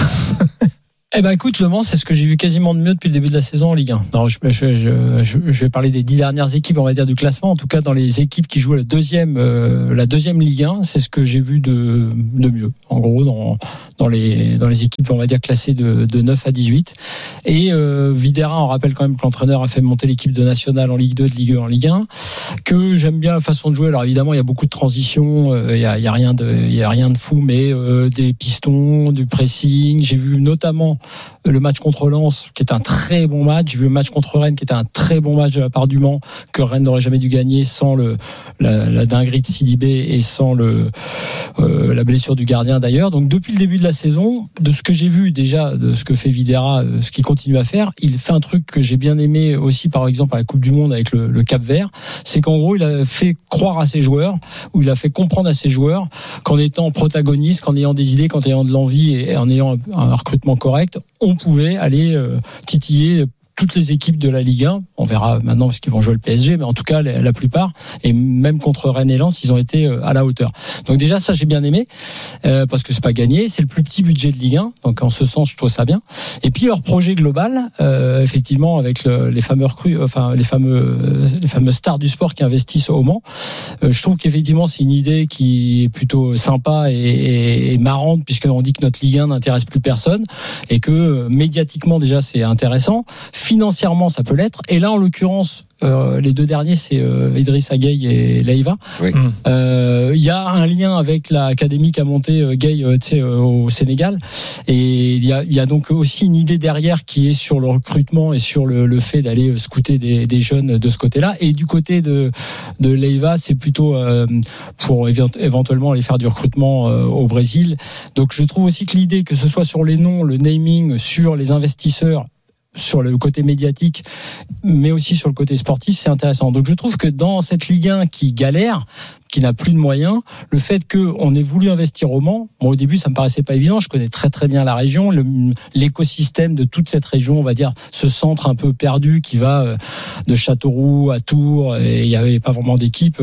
Eh ben écoute, Le Mans, c'est ce que j'ai vu quasiment de mieux depuis le début de la saison en Ligue 1. Non, je vais parler des 10 dernières équipes, on va dire, du classement. En tout cas, dans les équipes qui jouent la deuxième Ligue 1, c'est ce que j'ai vu de mieux. En gros, dans les équipes, on va dire, classées de 9 à 18. Et Videra, on rappelle quand même que l'entraîneur a fait monter l'équipe de National en Ligue 2, de Ligue 1 en Ligue 1. Que j'aime bien la façon de jouer. Alors évidemment, il y a beaucoup de transitions, il y a rien de fou, mais des pistons, du pressing. J'ai vu notamment le match contre Lens, qui est un très bon match. J'ai vu le match contre Rennes, qui était un très bon match de la part du Mans, que Rennes n'aurait jamais dû gagner sans la dinguerie de Sidibé et sans la blessure du gardien d'ailleurs. Donc depuis le début de la saison, de ce que j'ai vu déjà, de ce que fait Videra, ce qu'il continue à faire, il fait un truc que j'ai bien aimé aussi, par exemple à la Coupe du Monde avec le Cap-Vert, c'est qu'en gros il a fait croire à ses joueurs, ou il a fait comprendre à ses joueurs qu'en étant protagoniste, qu'en ayant des idées, qu'en ayant de l'envie et en ayant un recrutement correct, on pouvait aller titiller toutes les équipes de la Ligue 1. On verra maintenant parce qu'ils vont jouer le PSG, mais en tout cas la plupart, et même contre Rennes et Lens, ils ont été à la hauteur. Donc déjà ça j'ai bien aimé parce que c'est pas gagné, c'est le plus petit budget de Ligue 1, donc en ce sens je trouve ça bien. Et puis leur projet global, effectivement avec les fameux recrues, enfin les fameux stars du sport qui investissent au Mans, je trouve qu'effectivement c'est une idée qui est plutôt sympa et marrante, puisqu'on dit que notre Ligue 1 n'intéresse plus personne et que médiatiquement déjà c'est intéressant. Financièrement, ça peut l'être. Et là, en l'occurrence, les deux derniers, c'est Idrissa Gueye et Leiva. Oui. Il y a un lien avec l'académie qu'a monté Gueye au Sénégal. Et il y a donc aussi une idée derrière qui est sur le recrutement et sur le fait d'aller scouter des jeunes de ce côté-là. Et du côté de Leiva, c'est plutôt pour éventuellement aller faire du recrutement au Brésil. Donc je trouve aussi que l'idée, que ce soit sur les noms, le naming, sur les investisseurs, sur le côté médiatique, mais aussi sur le côté sportif, c'est intéressant. Donc je trouve que dans cette Ligue 1 qui galère, qui n'a plus de moyens, le fait qu'on ait voulu investir au Mans, bon, au début ça me paraissait pas évident, je connais très très bien la région, l'écosystème de toute cette région, on va dire ce centre un peu perdu qui va de Châteauroux à Tours, et il y avait pas vraiment d'équipe,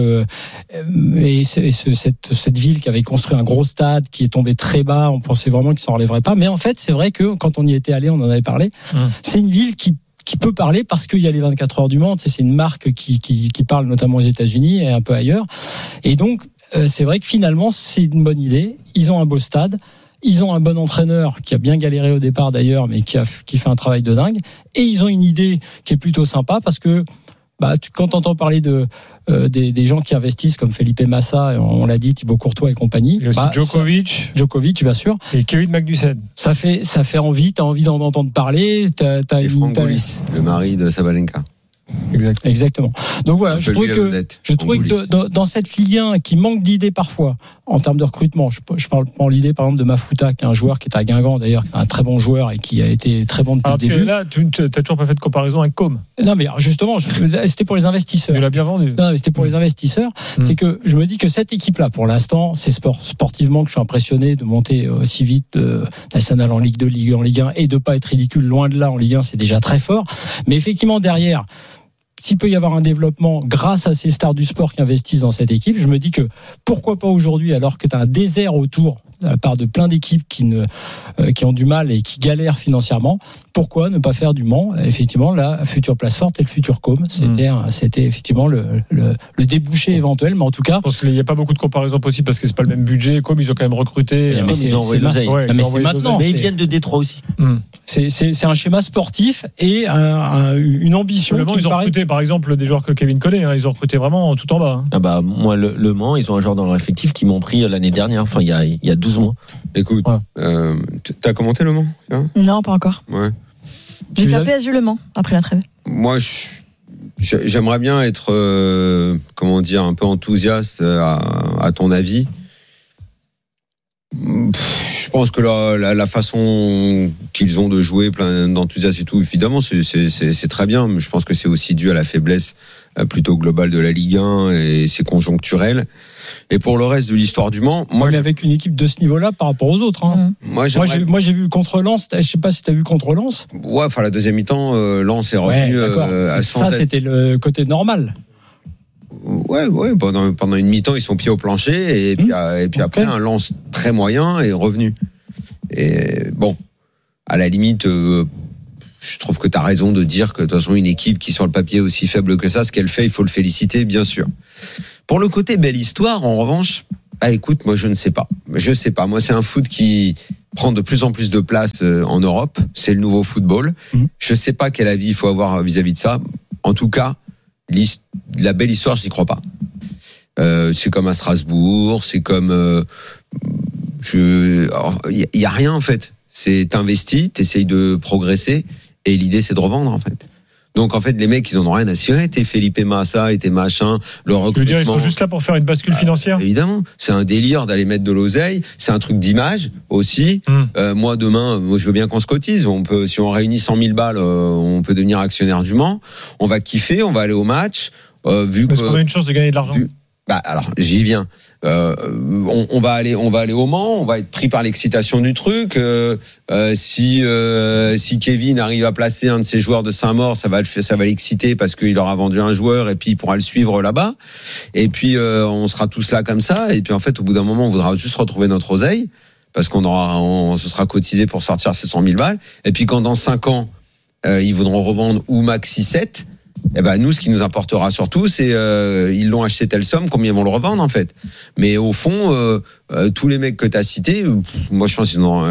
et cette ville qui avait construit un gros stade qui est tombé très bas, on pensait vraiment qu'il s'en relèverait pas, mais en fait c'est vrai que quand on y était allé, on en avait parlé, c'est une ville qui peut parler parce qu'il y a les 24 heures du Mans, c'est une marque qui parle notamment aux États-Unis et un peu ailleurs. Et donc, c'est vrai que finalement, c'est une bonne idée. Ils ont un beau stade. Ils ont un bon entraîneur qui a bien galéré au départ d'ailleurs, mais qui fait un travail de dingue. Et ils ont une idée qui est plutôt sympa parce que quand tu entends parler des gens qui investissent comme Felipe Massa, on l'a dit, Thibaut Courtois et compagnie. Et aussi Djokovic, bien sûr. Et Kevin Magnussen. Ça fait envie, t'as envie d'en entendre parler. Et Franck Goulis, le mari de Sabalenka. Exactement. Donc voilà, je trouvais que dans cette Ligue 1 qui manque d'idées parfois en termes de recrutement, je parle pas en l'idée par exemple de Mafuta, qui est un joueur qui est à Guingamp d'ailleurs, qui est un très bon joueur et qui a été très bon depuis le début. Là, tu n'as toujours pas fait de comparaison avec Com. Non, mais justement, c'était pour les investisseurs. Tu l'as bien vendu. Non, mais c'était pour les investisseurs. C'est que je me dis que cette équipe-là, pour l'instant, c'est sportivement que je suis impressionné de monter aussi vite de National en Ligue 2, Ligue 1 en Ligue 1 et de pas être ridicule. Loin de là, en Ligue 1, c'est déjà très fort. Mais effectivement, derrière, s'il peut y avoir un développement grâce à ces stars du sport qui investissent dans cette équipe, je me dis que pourquoi pas aujourd'hui, alors que tu as un désert autour de la part de plein d'équipes qui ont du mal et qui galèrent financièrement, pourquoi ne pas faire du Mans effectivement la future place forte et le futur Com. C'était effectivement le débouché éventuel, mais en tout cas, je pense qu'il n'y a pas beaucoup de comparaisons possibles parce que c'est pas le même budget. Com, ils ont quand même recruté. Mais ils ont envoyé l'oseille. Mais c'est maintenant. Mais ils viennent de Détroit aussi. C'est un schéma sportif et une ambition. Ils ont recruté par exemple, des joueurs que Kevin connaît. Ils ont recruté vraiment tout en bas. Ah bah, moi, le Mans, ils ont un joueur dans leur effectif qui m'ont pris l'année dernière, enfin, il y a 12 mois. Écoute, t'as commenté le Mans? Non, pas encore. Ouais. J'ai fait PSG Le Mans après la trêve. Moi, j'aimerais bien être, un peu enthousiaste à ton avis. Je pense que la façon qu'ils ont de jouer, plein d'enthousiasme et tout, évidemment, c'est très bien. Mais je pense que c'est aussi dû à la faiblesse plutôt globale de la Ligue 1 et c'est conjoncturel. Et pour le reste de l'histoire du Mans, mais avec une équipe de ce niveau-là par rapport aux autres. Moi, j'ai vu contre Lens. Je sais pas si tu as vu contre Lens. Ouais, enfin la deuxième mi-temps, Lens est revenu à 100. Ça, c'était le côté normal. Ouais, pendant une mi-temps, ils sont pieds au plancher et puis après un Lens très moyen est revenu. Et bon, à la limite, je trouve que tu as raison de dire que de toute façon une équipe qui sur le papier est aussi faible que ça, ce qu'elle fait, il faut le féliciter, bien sûr. Pour le côté belle histoire, en revanche, écoute, moi je ne sais pas. Moi, c'est un foot qui prend de plus en plus de place en Europe. C'est le nouveau football. Je sais pas quel avis il faut avoir vis-à-vis de ça. En tout cas, la belle histoire, je n'y crois pas. C'est comme à Strasbourg, c'est comme il y a rien en fait. C'est t'investis, t'essayes de progresser et l'idée c'est de revendre en fait. Donc en fait les mecs ils en ont rien à cirer. T'es Felipe Massa et t'es machin. Le recrutement. Tu veux dire ils sont juste là pour faire une bascule financière? Évidemment, c'est un délire d'aller mettre de l'oseille. C'est un truc d'image aussi. Moi demain, je veux bien qu'on se cotise. Si on réunit 100 000 balles, on peut devenir actionnaire du Mans. On va kiffer, on va aller au match. Parce qu'on a une chance de gagner de l'argent. Alors j'y viens. On va aller au Mans, on va être pris par l'excitation du truc. Si Kevin arrive à placer un de ses joueurs de Saint-Maur, ça va l'exciter parce qu'il aura vendu un joueur et puis il pourra le suivre là-bas. Et puis on sera tous là comme ça. Et puis en fait, au bout d'un moment, on voudra juste retrouver notre oseille parce on se sera cotisé pour sortir ces 100 000 balles. Et puis quand dans 5 ans, ils voudront revendre ou maxi 7. Nous, ce qui nous importera surtout, c'est ils l'ont acheté telle somme, combien ils vont le revendre en fait. Mais au fond, tous les mecs que tu as cités, moi je pense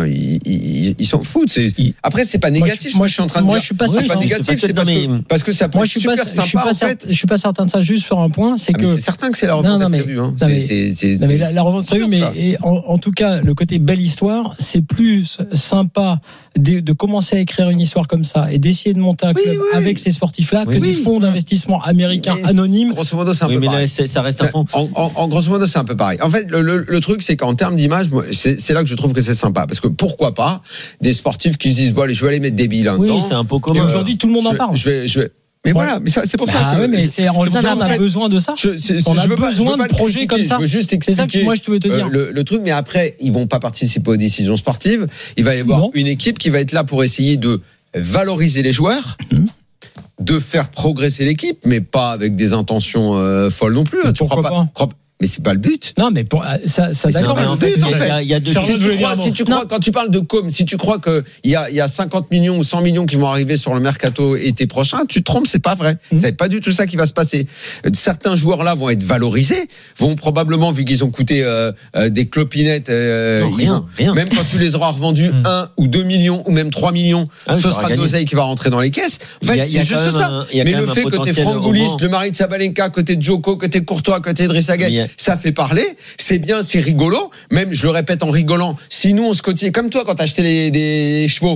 qu'ils s'en foutent. Après, c'est pas négatif. Moi, je suis en train de dire. Je suis pas c'est pas négatif, c'est parce que ça peut être super sympa. Je suis pas certain de ça. Juste sur un point, c'est que c'est certain que c'est la revente prévue. La revente prévue, mais en tout cas, le côté belle histoire, c'est plus sympa de commencer à écrire une histoire comme ça et d'essayer de monter un club avec ces sportifs-là que des fonds d'investissement américains anonymes. Grosso modo, c'est un peu pareil. Mais là, ça reste un fond. En grosso modo, c'est un peu pareil. En fait, le truc, c'est qu'en termes d'image, c'est là que je trouve que c'est sympa. Parce que pourquoi pas des sportifs qui se disent, bon, allez, je vais aller mettre des billes. Oui, c'est un peu commun. Et aujourd'hui, tout le monde en parle. Mais voilà, mais c'est pour ça que. Mais on a besoin de ça. On a besoin de projets comme ça. Je veux juste expliquer. C'est ça que moi, je veux te dire. Le truc, mais après, ils vont pas participer aux décisions sportives. Il va y avoir une équipe qui va être là pour essayer de valoriser les joueurs. De faire progresser l'équipe, mais pas avec des intentions folles non plus. Tu crois pas? Mais c'est pas le but. Non, mais ça d'accord. Il y a deux. Si tu crois, quand tu parles de com, si tu crois que il y a 50 millions ou 100 millions qui vont arriver sur le mercato été prochain, tu te trompes, c'est pas vrai. C'est pas du tout ça qui va se passer. Certains joueurs là vont être valorisés, vont probablement, vu qu'ils ont coûté des clopinettes, rien. Même quand tu les auras revendus 1 ou 2 millions ou même 3 millions, ce sera de l'oseille qui va rentrer dans les caisses. En fait, c'est juste ça. Mais le fait que t'es Franck Boulis, le mari de Sabalenka, côté de Djoko, côté de Courtois, côté de Idrissa Gueye, ça fait parler, c'est bien, c'est rigolo. Même, je le répète en rigolant, si nous on se cotise, comme toi quand t'as acheté des chevaux,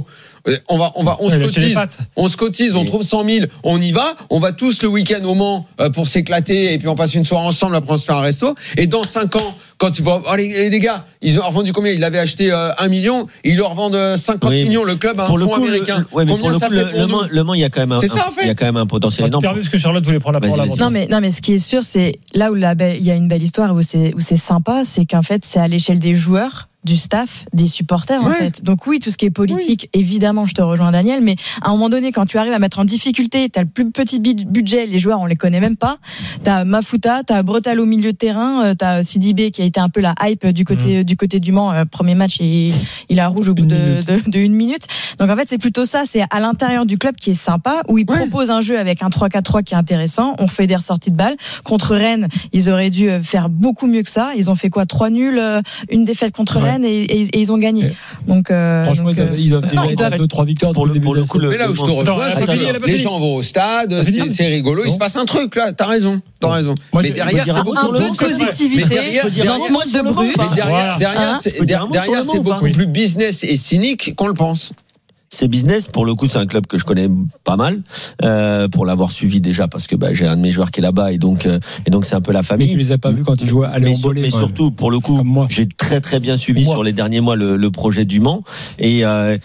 on se cotise, on trouve 100 000, on y va, on va tous le week-end au Mans pour s'éclater et puis on passe une soirée ensemble, après on se fait un resto. Et dans 5 ans, quand tu vas, les gars, ils ont revendu combien? Ils l'avaient acheté 1 million, ils leur revendent 50 millions le club à un fonds américain. Combien ça fait pour Le Mans, il y a quand même un potentiel énorme. Parce que Charlotte voulait prendre la parole avant. Non mais ce qui est sûr, c'est là où il y a une belle histoire, où c'est sympa, c'est qu'en fait c'est à l'échelle des joueurs, du staff, des supporters en fait. Donc oui, tout ce qui est politique, évidemment, je te rejoins Daniel, mais à un moment donné, quand tu arrives à mettre en difficulté, t'as le plus petit budget, les joueurs on les connaît même pas, t'as Mafuta, t'as Bretal au milieu de terrain, t'as Sidibé qui a été un peu la hype du côté du Mans, premier match et il a rouge au bout de 1 minute. Donc en fait c'est plutôt ça, c'est à l'intérieur du club qui est sympa, où ils proposent un jeu avec un 3-4-3 qui est intéressant, on fait des ressorties de balles. Contre Rennes, ils auraient dû faire beaucoup mieux que ça, ils ont fait quoi, 3 nuls, une défaite contre Rennes. Rennes et ils ont gagné. Donc, franchement, ils doivent déjà être 2-3 victoires pour le coup. Mais là où je te rejoins, c'est que les gens vont au stade, c'est rigolo, il se passe un truc là. T'as raison. Mais derrière, c'est beaucoup un peu de positivité, lancement de bruit. Derrière, c'est beaucoup plus business et cynique qu'on le pense. C'est business. Pour le coup, c'est un club que je connais pas mal, pour l'avoir suivi déjà, parce que j'ai un de mes joueurs qui est là-bas, et donc c'est un peu la famille. Mais tu les as pas vus quand ils jouaient à Léon Bollet. Mais surtout, pour le coup, j'ai très très bien suivi sur les derniers mois le projet du Mans, et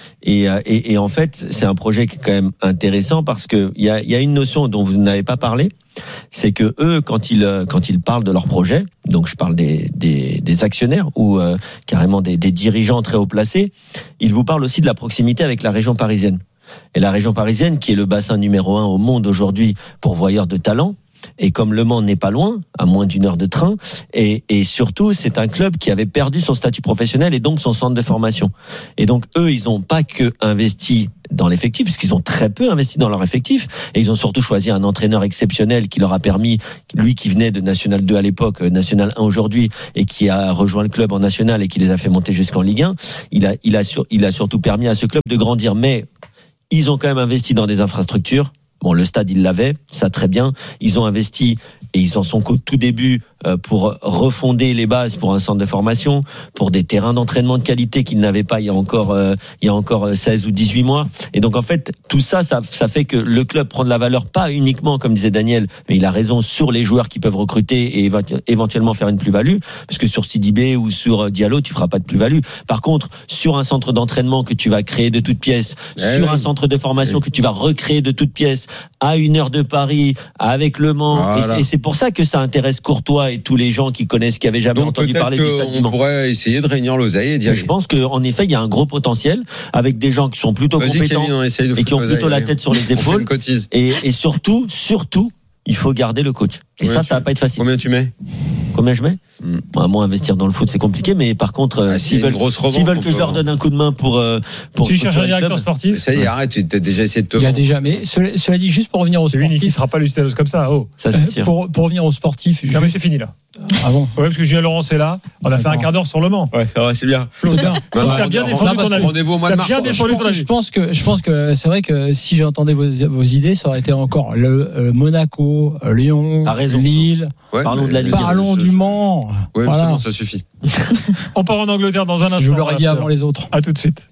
en fait, c'est un projet qui est quand même intéressant, parce que il y a une notion dont vous n'avez pas parlé. C'est que eux, quand ils parlent de leur projet, donc je parle des actionnaires ou carrément des dirigeants très haut placés, ils vous parlent aussi de la proximité avec la région parisienne. Et la région parisienne, qui est le bassin numéro 1 au monde aujourd'hui pour pourvoyeur de talents, et comme Le Mans n'est pas loin, à moins d'1 heure de train, et surtout c'est un club qui avait perdu son statut professionnel et donc son centre de formation. Et donc eux, ils n'ont pas que investi dans l'effectif, puisqu'ils ont très peu investi dans leur effectif, et ils ont surtout choisi un entraîneur exceptionnel qui leur a permis, lui qui venait de National 2 à l'époque, National 1 aujourd'hui, et qui a rejoint le club en National et qui les a fait monter jusqu'en Ligue 1, il a surtout permis à ce club de grandir. Mais ils ont quand même investi dans des infrastructures. Bon, le stade, ils l'avaient, ça très bien. Ils ont investi, et ils en sont qu'au tout début, pour refonder les bases pour un centre de formation, pour des terrains d'entraînement de qualité qu'ils n'avaient pas il y a encore 16 ou 18 mois. Et donc, en fait, tout ça fait que le club prend de la valeur, pas uniquement, comme disait Daniel, mais il a raison, sur les joueurs qui peuvent recruter et éventuellement faire une plus-value, parce que sur Sidibé ou sur Diallo, tu feras pas de plus-value. Par contre, sur un centre d'entraînement que tu vas créer de toutes pièces, un centre de formation que tu vas recréer de toutes pièces, à 1 heure de Paris, avec Le Mans, voilà. Et c'est pour ça que ça intéresse Courtois et tous les gens qui connaissent, qui avaient jamais entendu parler du Stade du Mans. On pourrait essayer de réunir l'oseille et dire. Je pense qu'en effet, il y a un gros potentiel, avec des gens qui sont plutôt compétents, Kevin, et qui ont plutôt la tête sur les épaules. Et surtout, il faut garder le coach. Et ça va pas être facile. Combien tu mets? Combien je mets? Moi, investir dans le foot, c'est compliqué, mais par contre, s'ils veulent que je leur donne un coup de main pour tu cherches un directeur sportif? Ça y est, arrête, tu as déjà essayé de te. Il y a déjà, mais cela dit, juste pour revenir au sportif. Il ne fera pas Luciano comme ça. Ça c'est sûr. Pour revenir au sportif. Non, mais c'est fini là. Ah bon? Ouais, parce que Julien Laurent est là. On a fait un quart d'heure sur Le Mans. Ouais, c'est bien. C'est bien. T'as bien défendu ton avis. Rendez-vous au mois de mars. Je pense que c'est vrai que si j'entendais vos idées, ça aurait été encore le Monaco, Lyon, Lille. Ouais, parlons de la Ligue. Parlons du Mans. Oui, voilà. Bon, ça suffit. On part en Angleterre dans un instant. Je vous l'aurais dit avant les autres. À tout de suite.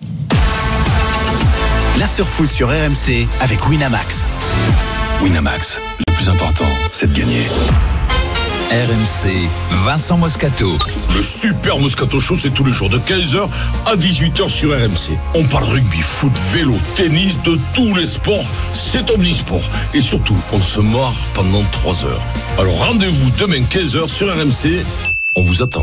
L'Afterfoot sur RMC avec Winamax. Winamax, le plus important, c'est de gagner. RMC, Vincent Moscato. Le super Moscato Show, c'est tous les jours de 15h à 18h sur RMC. On parle rugby, foot, vélo, tennis, de tous les sports. C'est omnisport. Et surtout, on se marre pendant 3 heures. Alors rendez-vous demain 15h sur RMC. On vous attend.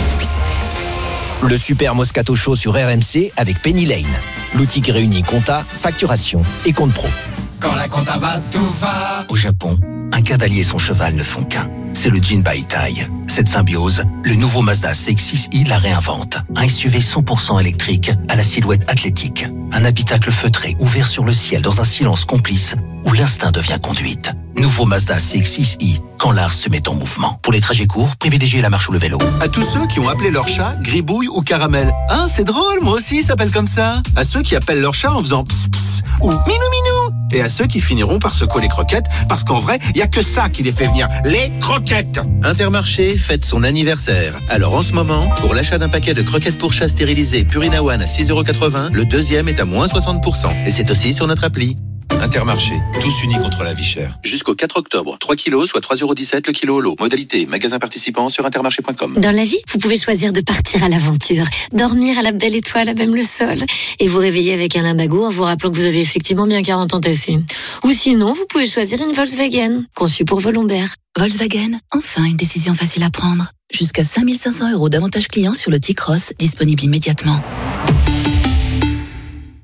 Le super Moscato Show sur RMC avec Penny Lane. L'outil qui réunit compta, facturation et compte pro. Quand la compta va, tout va. Au Japon, un cavalier et son cheval ne font qu'un. C'est le Jinbaitai. Cette symbiose, le nouveau Mazda CX-6i la réinvente. Un SUV 100% électrique à la silhouette athlétique. Un habitacle feutré ouvert sur le ciel dans un silence complice où l'instinct devient conduite. Nouveau Mazda CX-6i, quand l'art se met en mouvement. Pour les trajets courts, privilégiez la marche ou le vélo. À tous ceux qui ont appelé leur chat Gribouille ou Caramel. Hein, c'est drôle, moi aussi, il s'appelle comme ça. À ceux qui appellent leur chat en faisant pss pss ou minou minou. Et à ceux qui finiront par secouer les croquettes, parce qu'en vrai, il y a que ça qui les fait venir, les croquettes. Intermarché fête son anniversaire. Alors en ce moment, pour l'achat d'un paquet de croquettes pour chat stérilisées Purina One à 6,80 €, le deuxième est à moins 60%. Et c'est aussi sur notre appli. Intermarché, tous unis contre la vie chère. Jusqu'au 4 octobre, 3 kilos, soit 3,17 € le kilo au lot. Modalité, magasin participant sur intermarché.com. Dans la vie, vous pouvez choisir de partir à l'aventure, dormir à la belle étoile, à même le sol, et vous réveiller avec un limbago en vous rappelant que vous avez effectivement bien 40 ans tassés. Ou sinon, vous pouvez choisir une Volkswagen, conçue pour vos lombaires. Volkswagen, enfin une décision facile à prendre. Jusqu'à 5 500 € d'avantages clients sur le T-Cross, disponible immédiatement.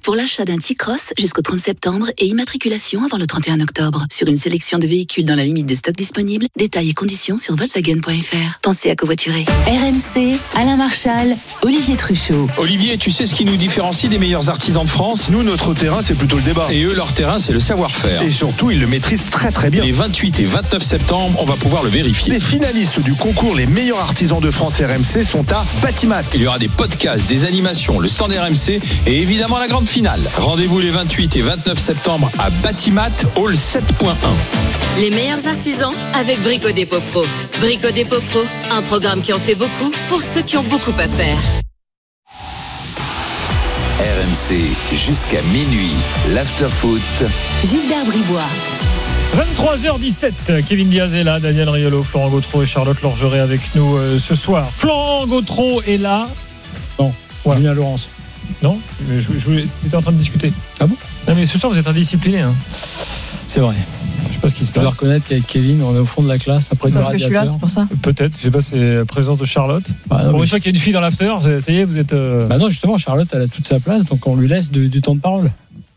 Pour l'achat d'un T-Cross jusqu'au 30 septembre et immatriculation avant le 31 octobre. Sur une sélection de véhicules dans la limite des stocks disponibles, détails et conditions sur Volkswagen.fr. Pensez à covoiturer. RMC, Alain Marchal, Olivier Truchot. Olivier, tu sais ce qui nous différencie des meilleurs artisans de France ? Nous, notre terrain, c'est plutôt le débat. Et eux, leur terrain, c'est le savoir-faire. Et surtout, ils le maîtrisent très très bien. Les 28 et 29 septembre, on va pouvoir le vérifier. Les finalistes du concours Les meilleurs artisans de France RMC sont à Batimat. Il y aura des podcasts, des animations, le stand RMC et évidemment la grande finale. Rendez-vous les 28 et 29 septembre à Batimat, Hall 7.1. Les meilleurs artisans avec Brico Dépôt Pro. Brico Dépôt Pro, un programme qui en fait beaucoup pour ceux qui ont beaucoup à faire. RMC jusqu'à minuit, l'after-foot. Gilbert Bribois. 23h17, Kevin Diaz est là, Daniel Riolo, Florent Gautreau et Charlotte Lorgeret avec nous ce soir. Florent Gautreau est là. Non, ouais. Julien Laurence. Non, j'étais en train de discuter. Ah bon? Non mais ce soir vous êtes indiscipliné. Hein. C'est vrai. Je sais pas ce qui se passe. Je dois reconnaître qu'avec Kevin, on est au fond de la classe. Après parce que je suis là, c'est pour ça. Peut-être, je sais pas, c'est la présence de Charlotte. Pour une fois qu'il y a une fille dans l'after, ça y est, vous êtes. Bah non, justement, Charlotte, elle a toute sa place, donc on lui laisse du temps de parole.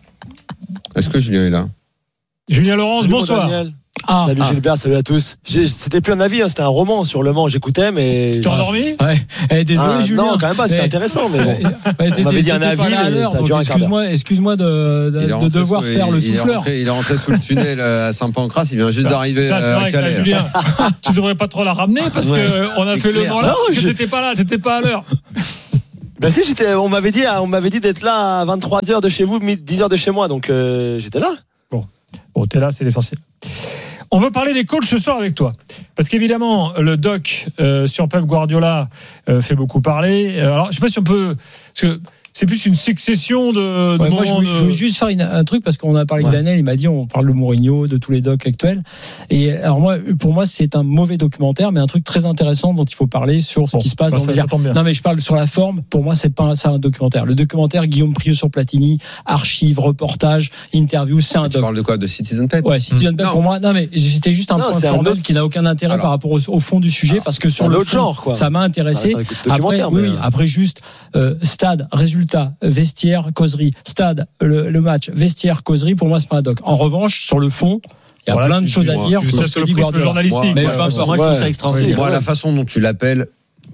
Est-ce que Julien est là? Julien Laurence, bonsoir. Salut Gilbert, salut à tous. C'était plus un avis, c'était un roman sur Le Mans, j'écoutais, mais. Tu t'es endormi? Ouais. Désolé, Julien. Non, quand même pas, c'était intéressant, mais bon. On m'avait dit un avis, mais ça a duré un quart d'heure. Excuse-moi de devoir faire le souffleur. Il est rentré sous le tunnel à Saint-Pancras, il vient juste d'arriver. Ça, c'est vrai que Julien, tu devrais pas trop la ramener parce qu'on a fait Le Mans là, parce que t'étais pas là, t'étais pas à l'heure. Ben si, on m'avait dit d'être là à 23h de chez vous, 10h de chez moi, donc j'étais là. Bon, t'es là, c'est l'essentiel. On veut parler des coachs ce soir avec toi. Parce qu'évidemment, le doc sur Pep Guardiola fait beaucoup parler. Alors, je sais pas si on peut... Parce que c'est plus une succession de moi, je voulais juste faire un truc, parce qu'on a parlé de Daniel, il m'a dit, on parle de Mourinho, de tous les docs actuels. Et alors pour moi, c'est un mauvais documentaire, mais un truc très intéressant dont il faut parler sur ce qui se passe dans le média. Non, mais je parle sur la forme. Pour moi, c'est pas ça un documentaire. Le documentaire Guillaume Prieux sur Platini, archives, reportages, interviews, c'est un doc. Tu parles de quoi? De Citizen Pep? Ouais, Citizen Pep pour moi. Non, mais c'était juste un point formel qui n'a aucun intérêt par rapport au fond du sujet, parce que sur le fond, genre, ça m'a intéressé. Après juste stade, résultat, vestiaire, causerie, stade, le match, vestiaire, causerie, pour moi c'est pas un doc. En revanche, sur le fond, il y a plein de choses à dire sur ce que dit Guardiola. Journalistique. Moi, je trouve ça extraordinaire. Moi, la façon dont tu l'appelles,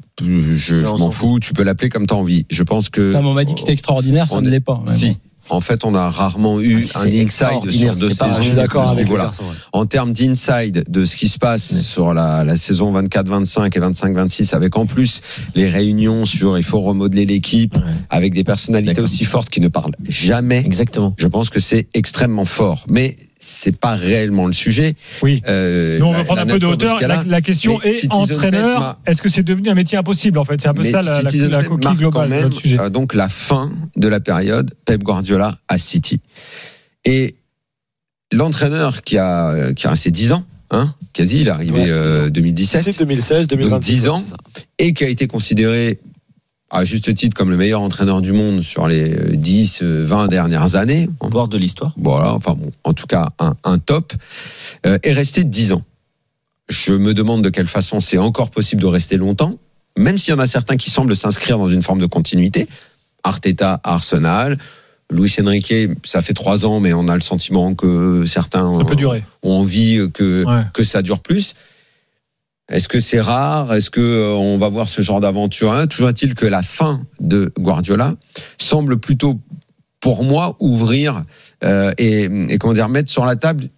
je m'en fous, tu peux l'appeler comme tu as envie. Je pense que. On m'a dit que c'était extraordinaire, ça ne l'est pas. Si. En fait, on a rarement eu un inside sur 2 saisons. Je suis d'accord avec voilà. En termes d'inside de ce qui se passe sur la saison 24-25 et 25-26, avec en plus les réunions sur il faut remodeler l'équipe, avec des personnalités aussi fortes qui ne parlent jamais. Exactement. Je pense que c'est extrêmement fort. Mais c'est pas réellement le sujet. Oui. Nous, on va prendre un peu de hauteur. La question est entraîneur. Est-ce que c'est devenu un métier impossible en fait? C'est un peu ça la coquille globale de notre sujet. Donc la fin de la période Pep Guardiola à City. Et l'entraîneur qui a resté 10 ans, quasi, il est arrivé 2017, 2016, 2026, donc 10 ans, et qui a été considéré à juste titre comme le meilleur entraîneur du monde sur les 10-20 dernières années. Voire de l'histoire. Voilà, enfin bon, en tout cas un top, est resté 10 ans. Je me demande de quelle façon c'est encore possible de rester longtemps, même s'il y en a certains qui semblent s'inscrire dans une forme de continuité. Arteta à Arsenal, Luis Enrique, ça fait 3 ans, mais on a le sentiment que certains ont envie que ça dure plus. Est-ce que c'est rare? Est-ce que on va voir ce genre d'aventure? Toujours est-il que la fin de Guardiola semble plutôt, pour moi, ouvrir et mettre sur la table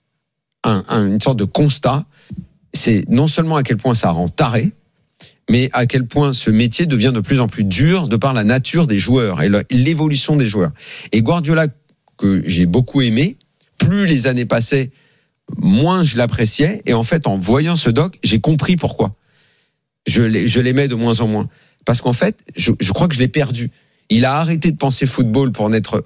une sorte de constat. C'est non seulement à quel point ça rend taré, mais à quel point ce métier devient de plus en plus dur de par la nature des joueurs et l'évolution des joueurs. Et Guardiola, que j'ai beaucoup aimé, plus les années passaient, moins je l'appréciais. Et en fait, en voyant ce doc, j'ai compris pourquoi. Je l'aimais de moins en moins. Parce qu'en fait, je crois que je l'ai perdu. Il a arrêté de penser football pour n'être...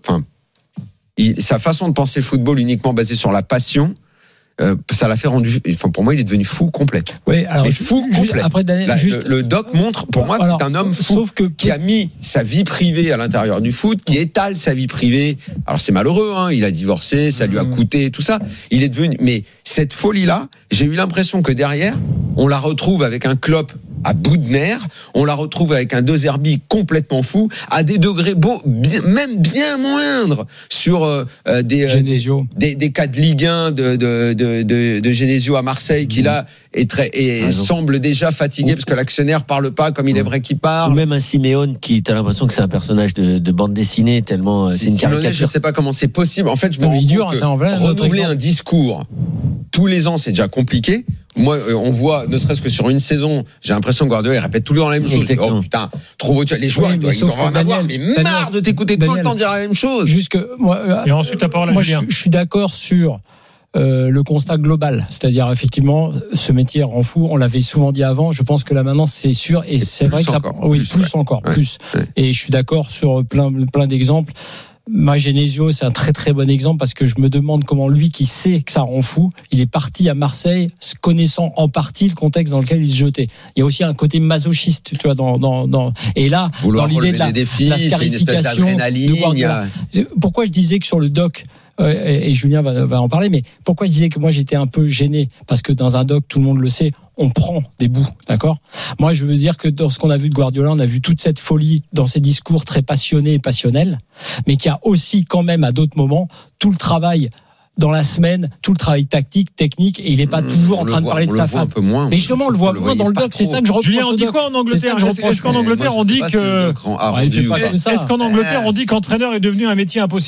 sa façon de penser football uniquement basée sur la passion, ça l'a fait rendu... pour moi, il est devenu fou complet. Oui, alors... fou complet. Après, Daniel, le doc montre, pour moi, c'est un homme fou qui a mis sa vie privée à l'intérieur du foot, qui étale sa vie privée. Alors, c'est malheureux, il a divorcé, ça lui a coûté, tout ça. Il est devenu... Mais cette folie-là, j'ai eu l'impression que derrière, on la retrouve avec un Klopp à bout de nerfs. On la retrouve avec un De Zerbi complètement fou, à des degrés même bien moindres sur des cas de Ligue 1 de Genesio à Marseille, qui là semble déjà fatigué parce que l'actionnaire parle pas comme il aimerait qu'il parle. Ou même un Simeone qui, t'as l'impression que c'est un personnage de bande dessinée, tellement c'est une caricature. Je sais pas comment c'est possible. En fait, je me rends compte que renouveler un discours tous les ans, c'est déjà compliqué. Moi, on voit, ne serait-ce que sur une saison, j'ai l'impression que Guardiola, il répète tout le temps la même chose. Exactement. Oh putain, trop beau, les joueurs, ils doivent en avoir, mais marre de t'écouter tout le temps dire la même chose. Et ensuite, la parole à Julien. Je suis d'accord sur le constat global, c'est-à-dire effectivement ce métier rend fou, on l'avait souvent dit avant, je pense que là maintenant c'est sûr et c'est vrai que ça plus. Et je suis d'accord sur plein d'exemples. Genesio, c'est un très très bon exemple parce que je me demande comment lui qui sait que ça rend fou, il est parti à Marseille connaissant en partie le contexte dans lequel il se jetait. Il y a aussi un côté masochiste, tu vois, et là, vouloir dans l'idée de la scarification de Guardiola. Pourquoi je disais que sur le doc, et Julien va en parler, mais pourquoi je disais que moi j'étais un peu gêné, parce que dans un doc, tout le monde le sait, on prend des bouts, d'accord ? Moi, je veux dire que dans ce qu'on a vu de Guardiola, on a vu toute cette folie dans ses discours très passionnés et passionnels, mais qu'il y a aussi quand même à d'autres moments tout le travail dans la semaine, tout le travail tactique, technique, et il n'est pas toujours en train de parler de sa femme. Mais justement, on le voit moins dans le doc, c'est ça que je reproche. Julien, on dit quoi en Angleterre ? Est-ce qu'en Angleterre, on dit que... Est-ce qu'en Angleterre, on dit qu'entraîneur est devenu un métier impossible ?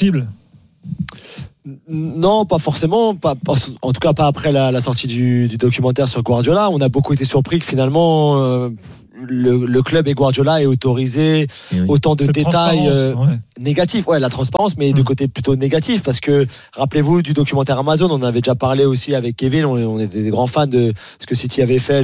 Non, pas forcément. En tout cas, pas après la sortie du documentaire sur Guardiola. On a beaucoup été surpris que finalement le club et Guardiola aient autorisé autant de détails négatifs. Ouais, la transparence, mais de côté plutôt négatif, parce que rappelez-vous du documentaire Amazon, on avait déjà parlé aussi avec Kevin. On était des grands fans de ce que City avait fait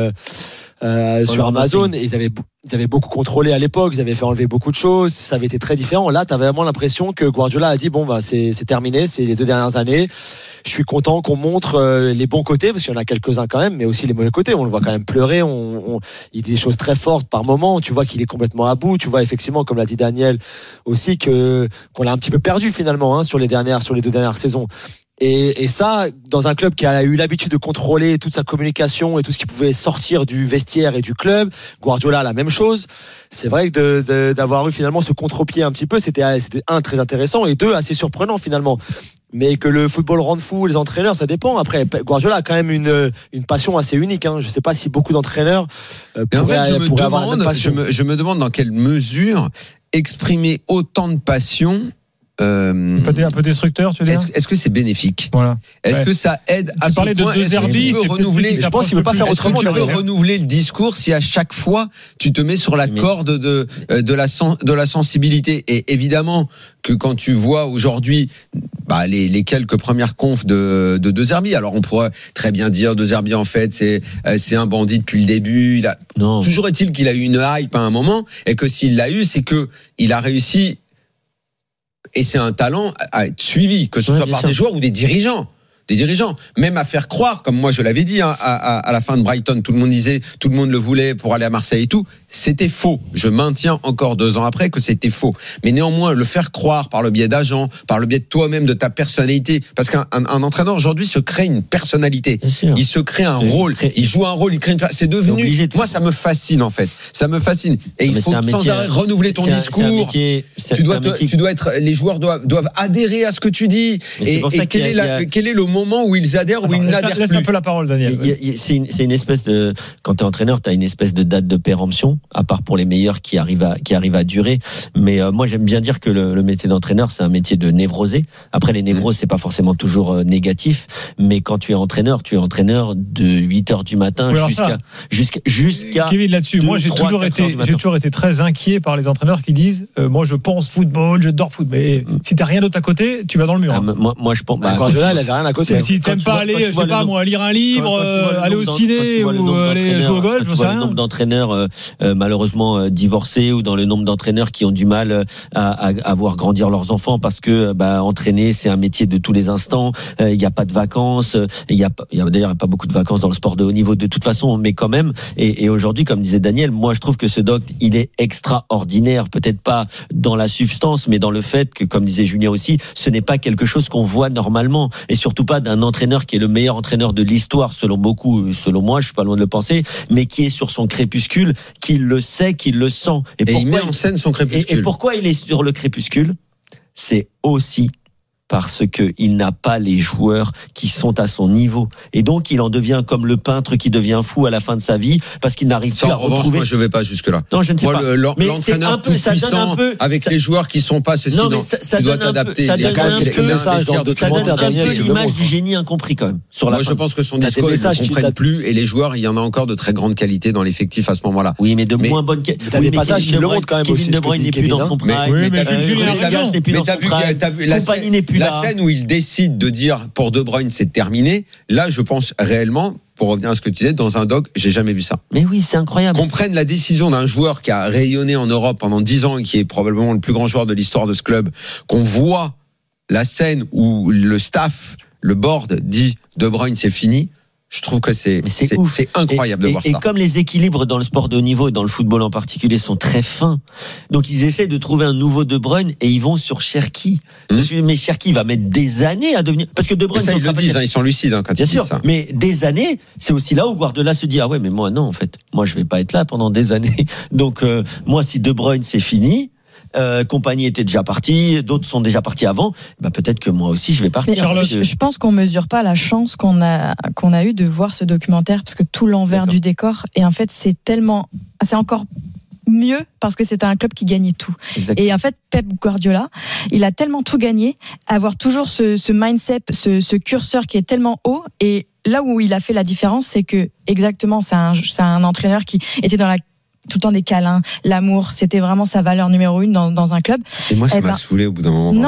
sur Amazon, et ils avaient beaucoup contrôlé à l'époque, ils avaient fait enlever beaucoup de choses, ça avait été très différent. Là, tu avais vraiment l'impression que Guardiola a dit c'est terminé, c'est les 2 dernières années. Je suis content qu'on montre les bons côtés, parce qu'il y en a quelques-uns quand même, mais aussi les mauvais côtés. On le voit quand même pleurer, il dit des choses très fortes par moment, tu vois qu'il est complètement à bout, tu vois effectivement, comme l'a dit Daniel aussi, qu'on l'a un petit peu perdu finalement sur les 2 dernières saisons. Et ça, dans un club qui a eu l'habitude de contrôler toute sa communication et tout ce qui pouvait sortir du vestiaire et du club, Guardiola, la même chose. C'est vrai que d'avoir eu finalement ce contre-pied un petit peu, c'était très intéressant, et 2, assez surprenant finalement. Mais que le football rende fou les entraîneurs, ça dépend. Après, Guardiola a quand même une passion assez unique. Je ne sais pas si beaucoup d'entraîneurs pourraient avoir la même passion. Je me demande dans quelle mesure exprimer autant de passion... un peu destructeur, tu veux dire ? Est-ce que c'est bénéfique ? Voilà. Est-ce que ça aide à ce point ? Tu parlais de De Zerbi, c'est renouveler. Je pense qu'il ne peut pas faire autrement. Tu peux renouveler le discours si à chaque fois tu te mets sur la corde de la sensibilité. Et évidemment que quand tu vois aujourd'hui les quelques premières confs de De Zerbi, alors on pourrait très bien dire De Zerbi en fait c'est un bandit depuis le début. Toujours est-il qu'il a eu une hype à un moment, et que s'il l'a eu, c'est que il a réussi. Et c'est un talent à être suivi, que ce soit par des joueurs ou des dirigeants. Même à faire croire, comme moi je l'avais dit à la fin de Brighton, tout le monde disait, tout le monde le voulait pour aller à Marseille et tout, c'était faux. Je maintiens encore 2 ans après que c'était faux. Mais néanmoins, le faire croire par le biais d'agents, par le biais de toi-même, de ta personnalité, parce qu'un entraîneur aujourd'hui se crée une personnalité, il se crée un rôle, il joue un rôle, il crée c'est devenu. Moi, ça me fascine en fait, ça me fascine. Et il faut sans arrêt renouveler ton discours. Tu dois être, les joueurs doivent adhérer à ce que tu dis. Et quel est le moment où ils adhèrent, où ils n'adhèrent plus. Laisse un peu la parole, Daniel. C'est une espèce de, quand tu es entraîneur, tu as une espèce de date de péremption, à part pour les meilleurs qui arrivent à durer. Mais moi, j'aime bien dire que le métier d'entraîneur, c'est un métier de névrosé. Après, les névroses, c'est pas forcément toujours négatif, mais quand tu es entraîneur de 8h du matin jusqu'à Kevin, là-dessus, moi, j'ai toujours été très inquiet par les entraîneurs qui disent, moi, je pense football, je dors foot. Mais si t'as rien d'autre à côté, tu vas dans le mur. Moi, je pense, Guardiola, il avait rien à côté. Si t'aimes pas aller, je sais pas moi, lire un livre, aller au ciné ou aller jouer au golf, je sais rien. Le nombre d'entraîneurs malheureusement divorcés, ou dans le nombre d'entraîneurs qui ont du mal à voir grandir leurs enfants, parce que entraîner, c'est un métier de tous les instants. Il n'y a pas de vacances. Il y a d'ailleurs pas beaucoup de vacances dans le sport de haut niveau de toute façon, mais quand même. Et aujourd'hui, comme disait Daniel, moi je trouve que ce doc, il est extraordinaire. Peut-être pas dans la substance, mais dans le fait que, comme disait Julien aussi, ce n'est pas quelque chose qu'on voit normalement, et surtout pas d'un entraîneur qui est le meilleur entraîneur de l'histoire, selon beaucoup, selon moi, je suis pas loin de le penser, mais qui est sur son crépuscule, qui le sait, qui le sent. Et il met en scène son crépuscule. Et pourquoi il est sur le crépuscule? C'est aussi parce que il n'a pas les joueurs qui sont à son niveau, et donc il en devient comme le peintre qui devient fou à la fin de sa vie parce qu'il n'arrive plus à retrouver. Moi, je vais pas jusque là. Non, je ne sais pas. Mais l'entraîneur un peu, ça donne un peu avec les joueurs qui sont pas ceci. Non, mais ça doit donne t'adapter. Ça donne un peu l'image du génie incompris quand même. Moi, je pense que son discours, ils ne comprennent plus, et les joueurs, il y en a encore de très grande qualité dans l'effectif à ce moment-là. Oui, mais de moins bonne qualité. T'as des passages qui le montrent quand même aussi. Kevin De Bruyne n'est plus dans son prime. Compagnie n'est plus là. La scène où il décide de dire pour De Bruyne c'est terminé, là je pense réellement, pour revenir à ce que tu disais, dans un doc, j'ai jamais vu ça. Mais oui, c'est incroyable. Qu'on prenne la décision d'un joueur qui a rayonné en Europe pendant 10 ans et qui est probablement le plus grand joueur de l'histoire de ce club, qu'on voit la scène où le staff, le board dit De Bruyne c'est fini. Je trouve que c'est incroyable de voir ça. Et comme les équilibres dans le sport de haut niveau et dans le football en particulier sont très fins, donc ils essaient de trouver un nouveau De Bruyne et ils vont sur Cherki. Mais Cherki va mettre des années à devenir, parce que De Bruyne, ça, ils le disent, ils sont lucides quand ils disent ça. Mais des années, c'est aussi là où Guardiola se dit ah ouais, mais moi non, en fait, moi je vais pas être là pendant des années. Donc moi, si De Bruyne c'est fini. Compagnie était déjà partie, d'autres sont déjà partis avant. Peut-être que moi aussi je vais partir. Je pense qu'on mesure pas la chance qu'on a eu de voir ce documentaire, parce que tout l'envers du décor, et en fait c'est encore mieux parce que c'était un club qui gagnait tout. Exactement. Et en fait Pep Guardiola, il a tellement tout gagné, avoir toujours ce mindset, ce curseur qui est tellement haut, et là où il a fait la différence, c'est que exactement c'est un entraîneur qui était dans tout le temps des câlins, l'amour, c'était vraiment sa valeur numéro 1 dans un club. Et moi, ça m'a saoulé au bout d'un moment.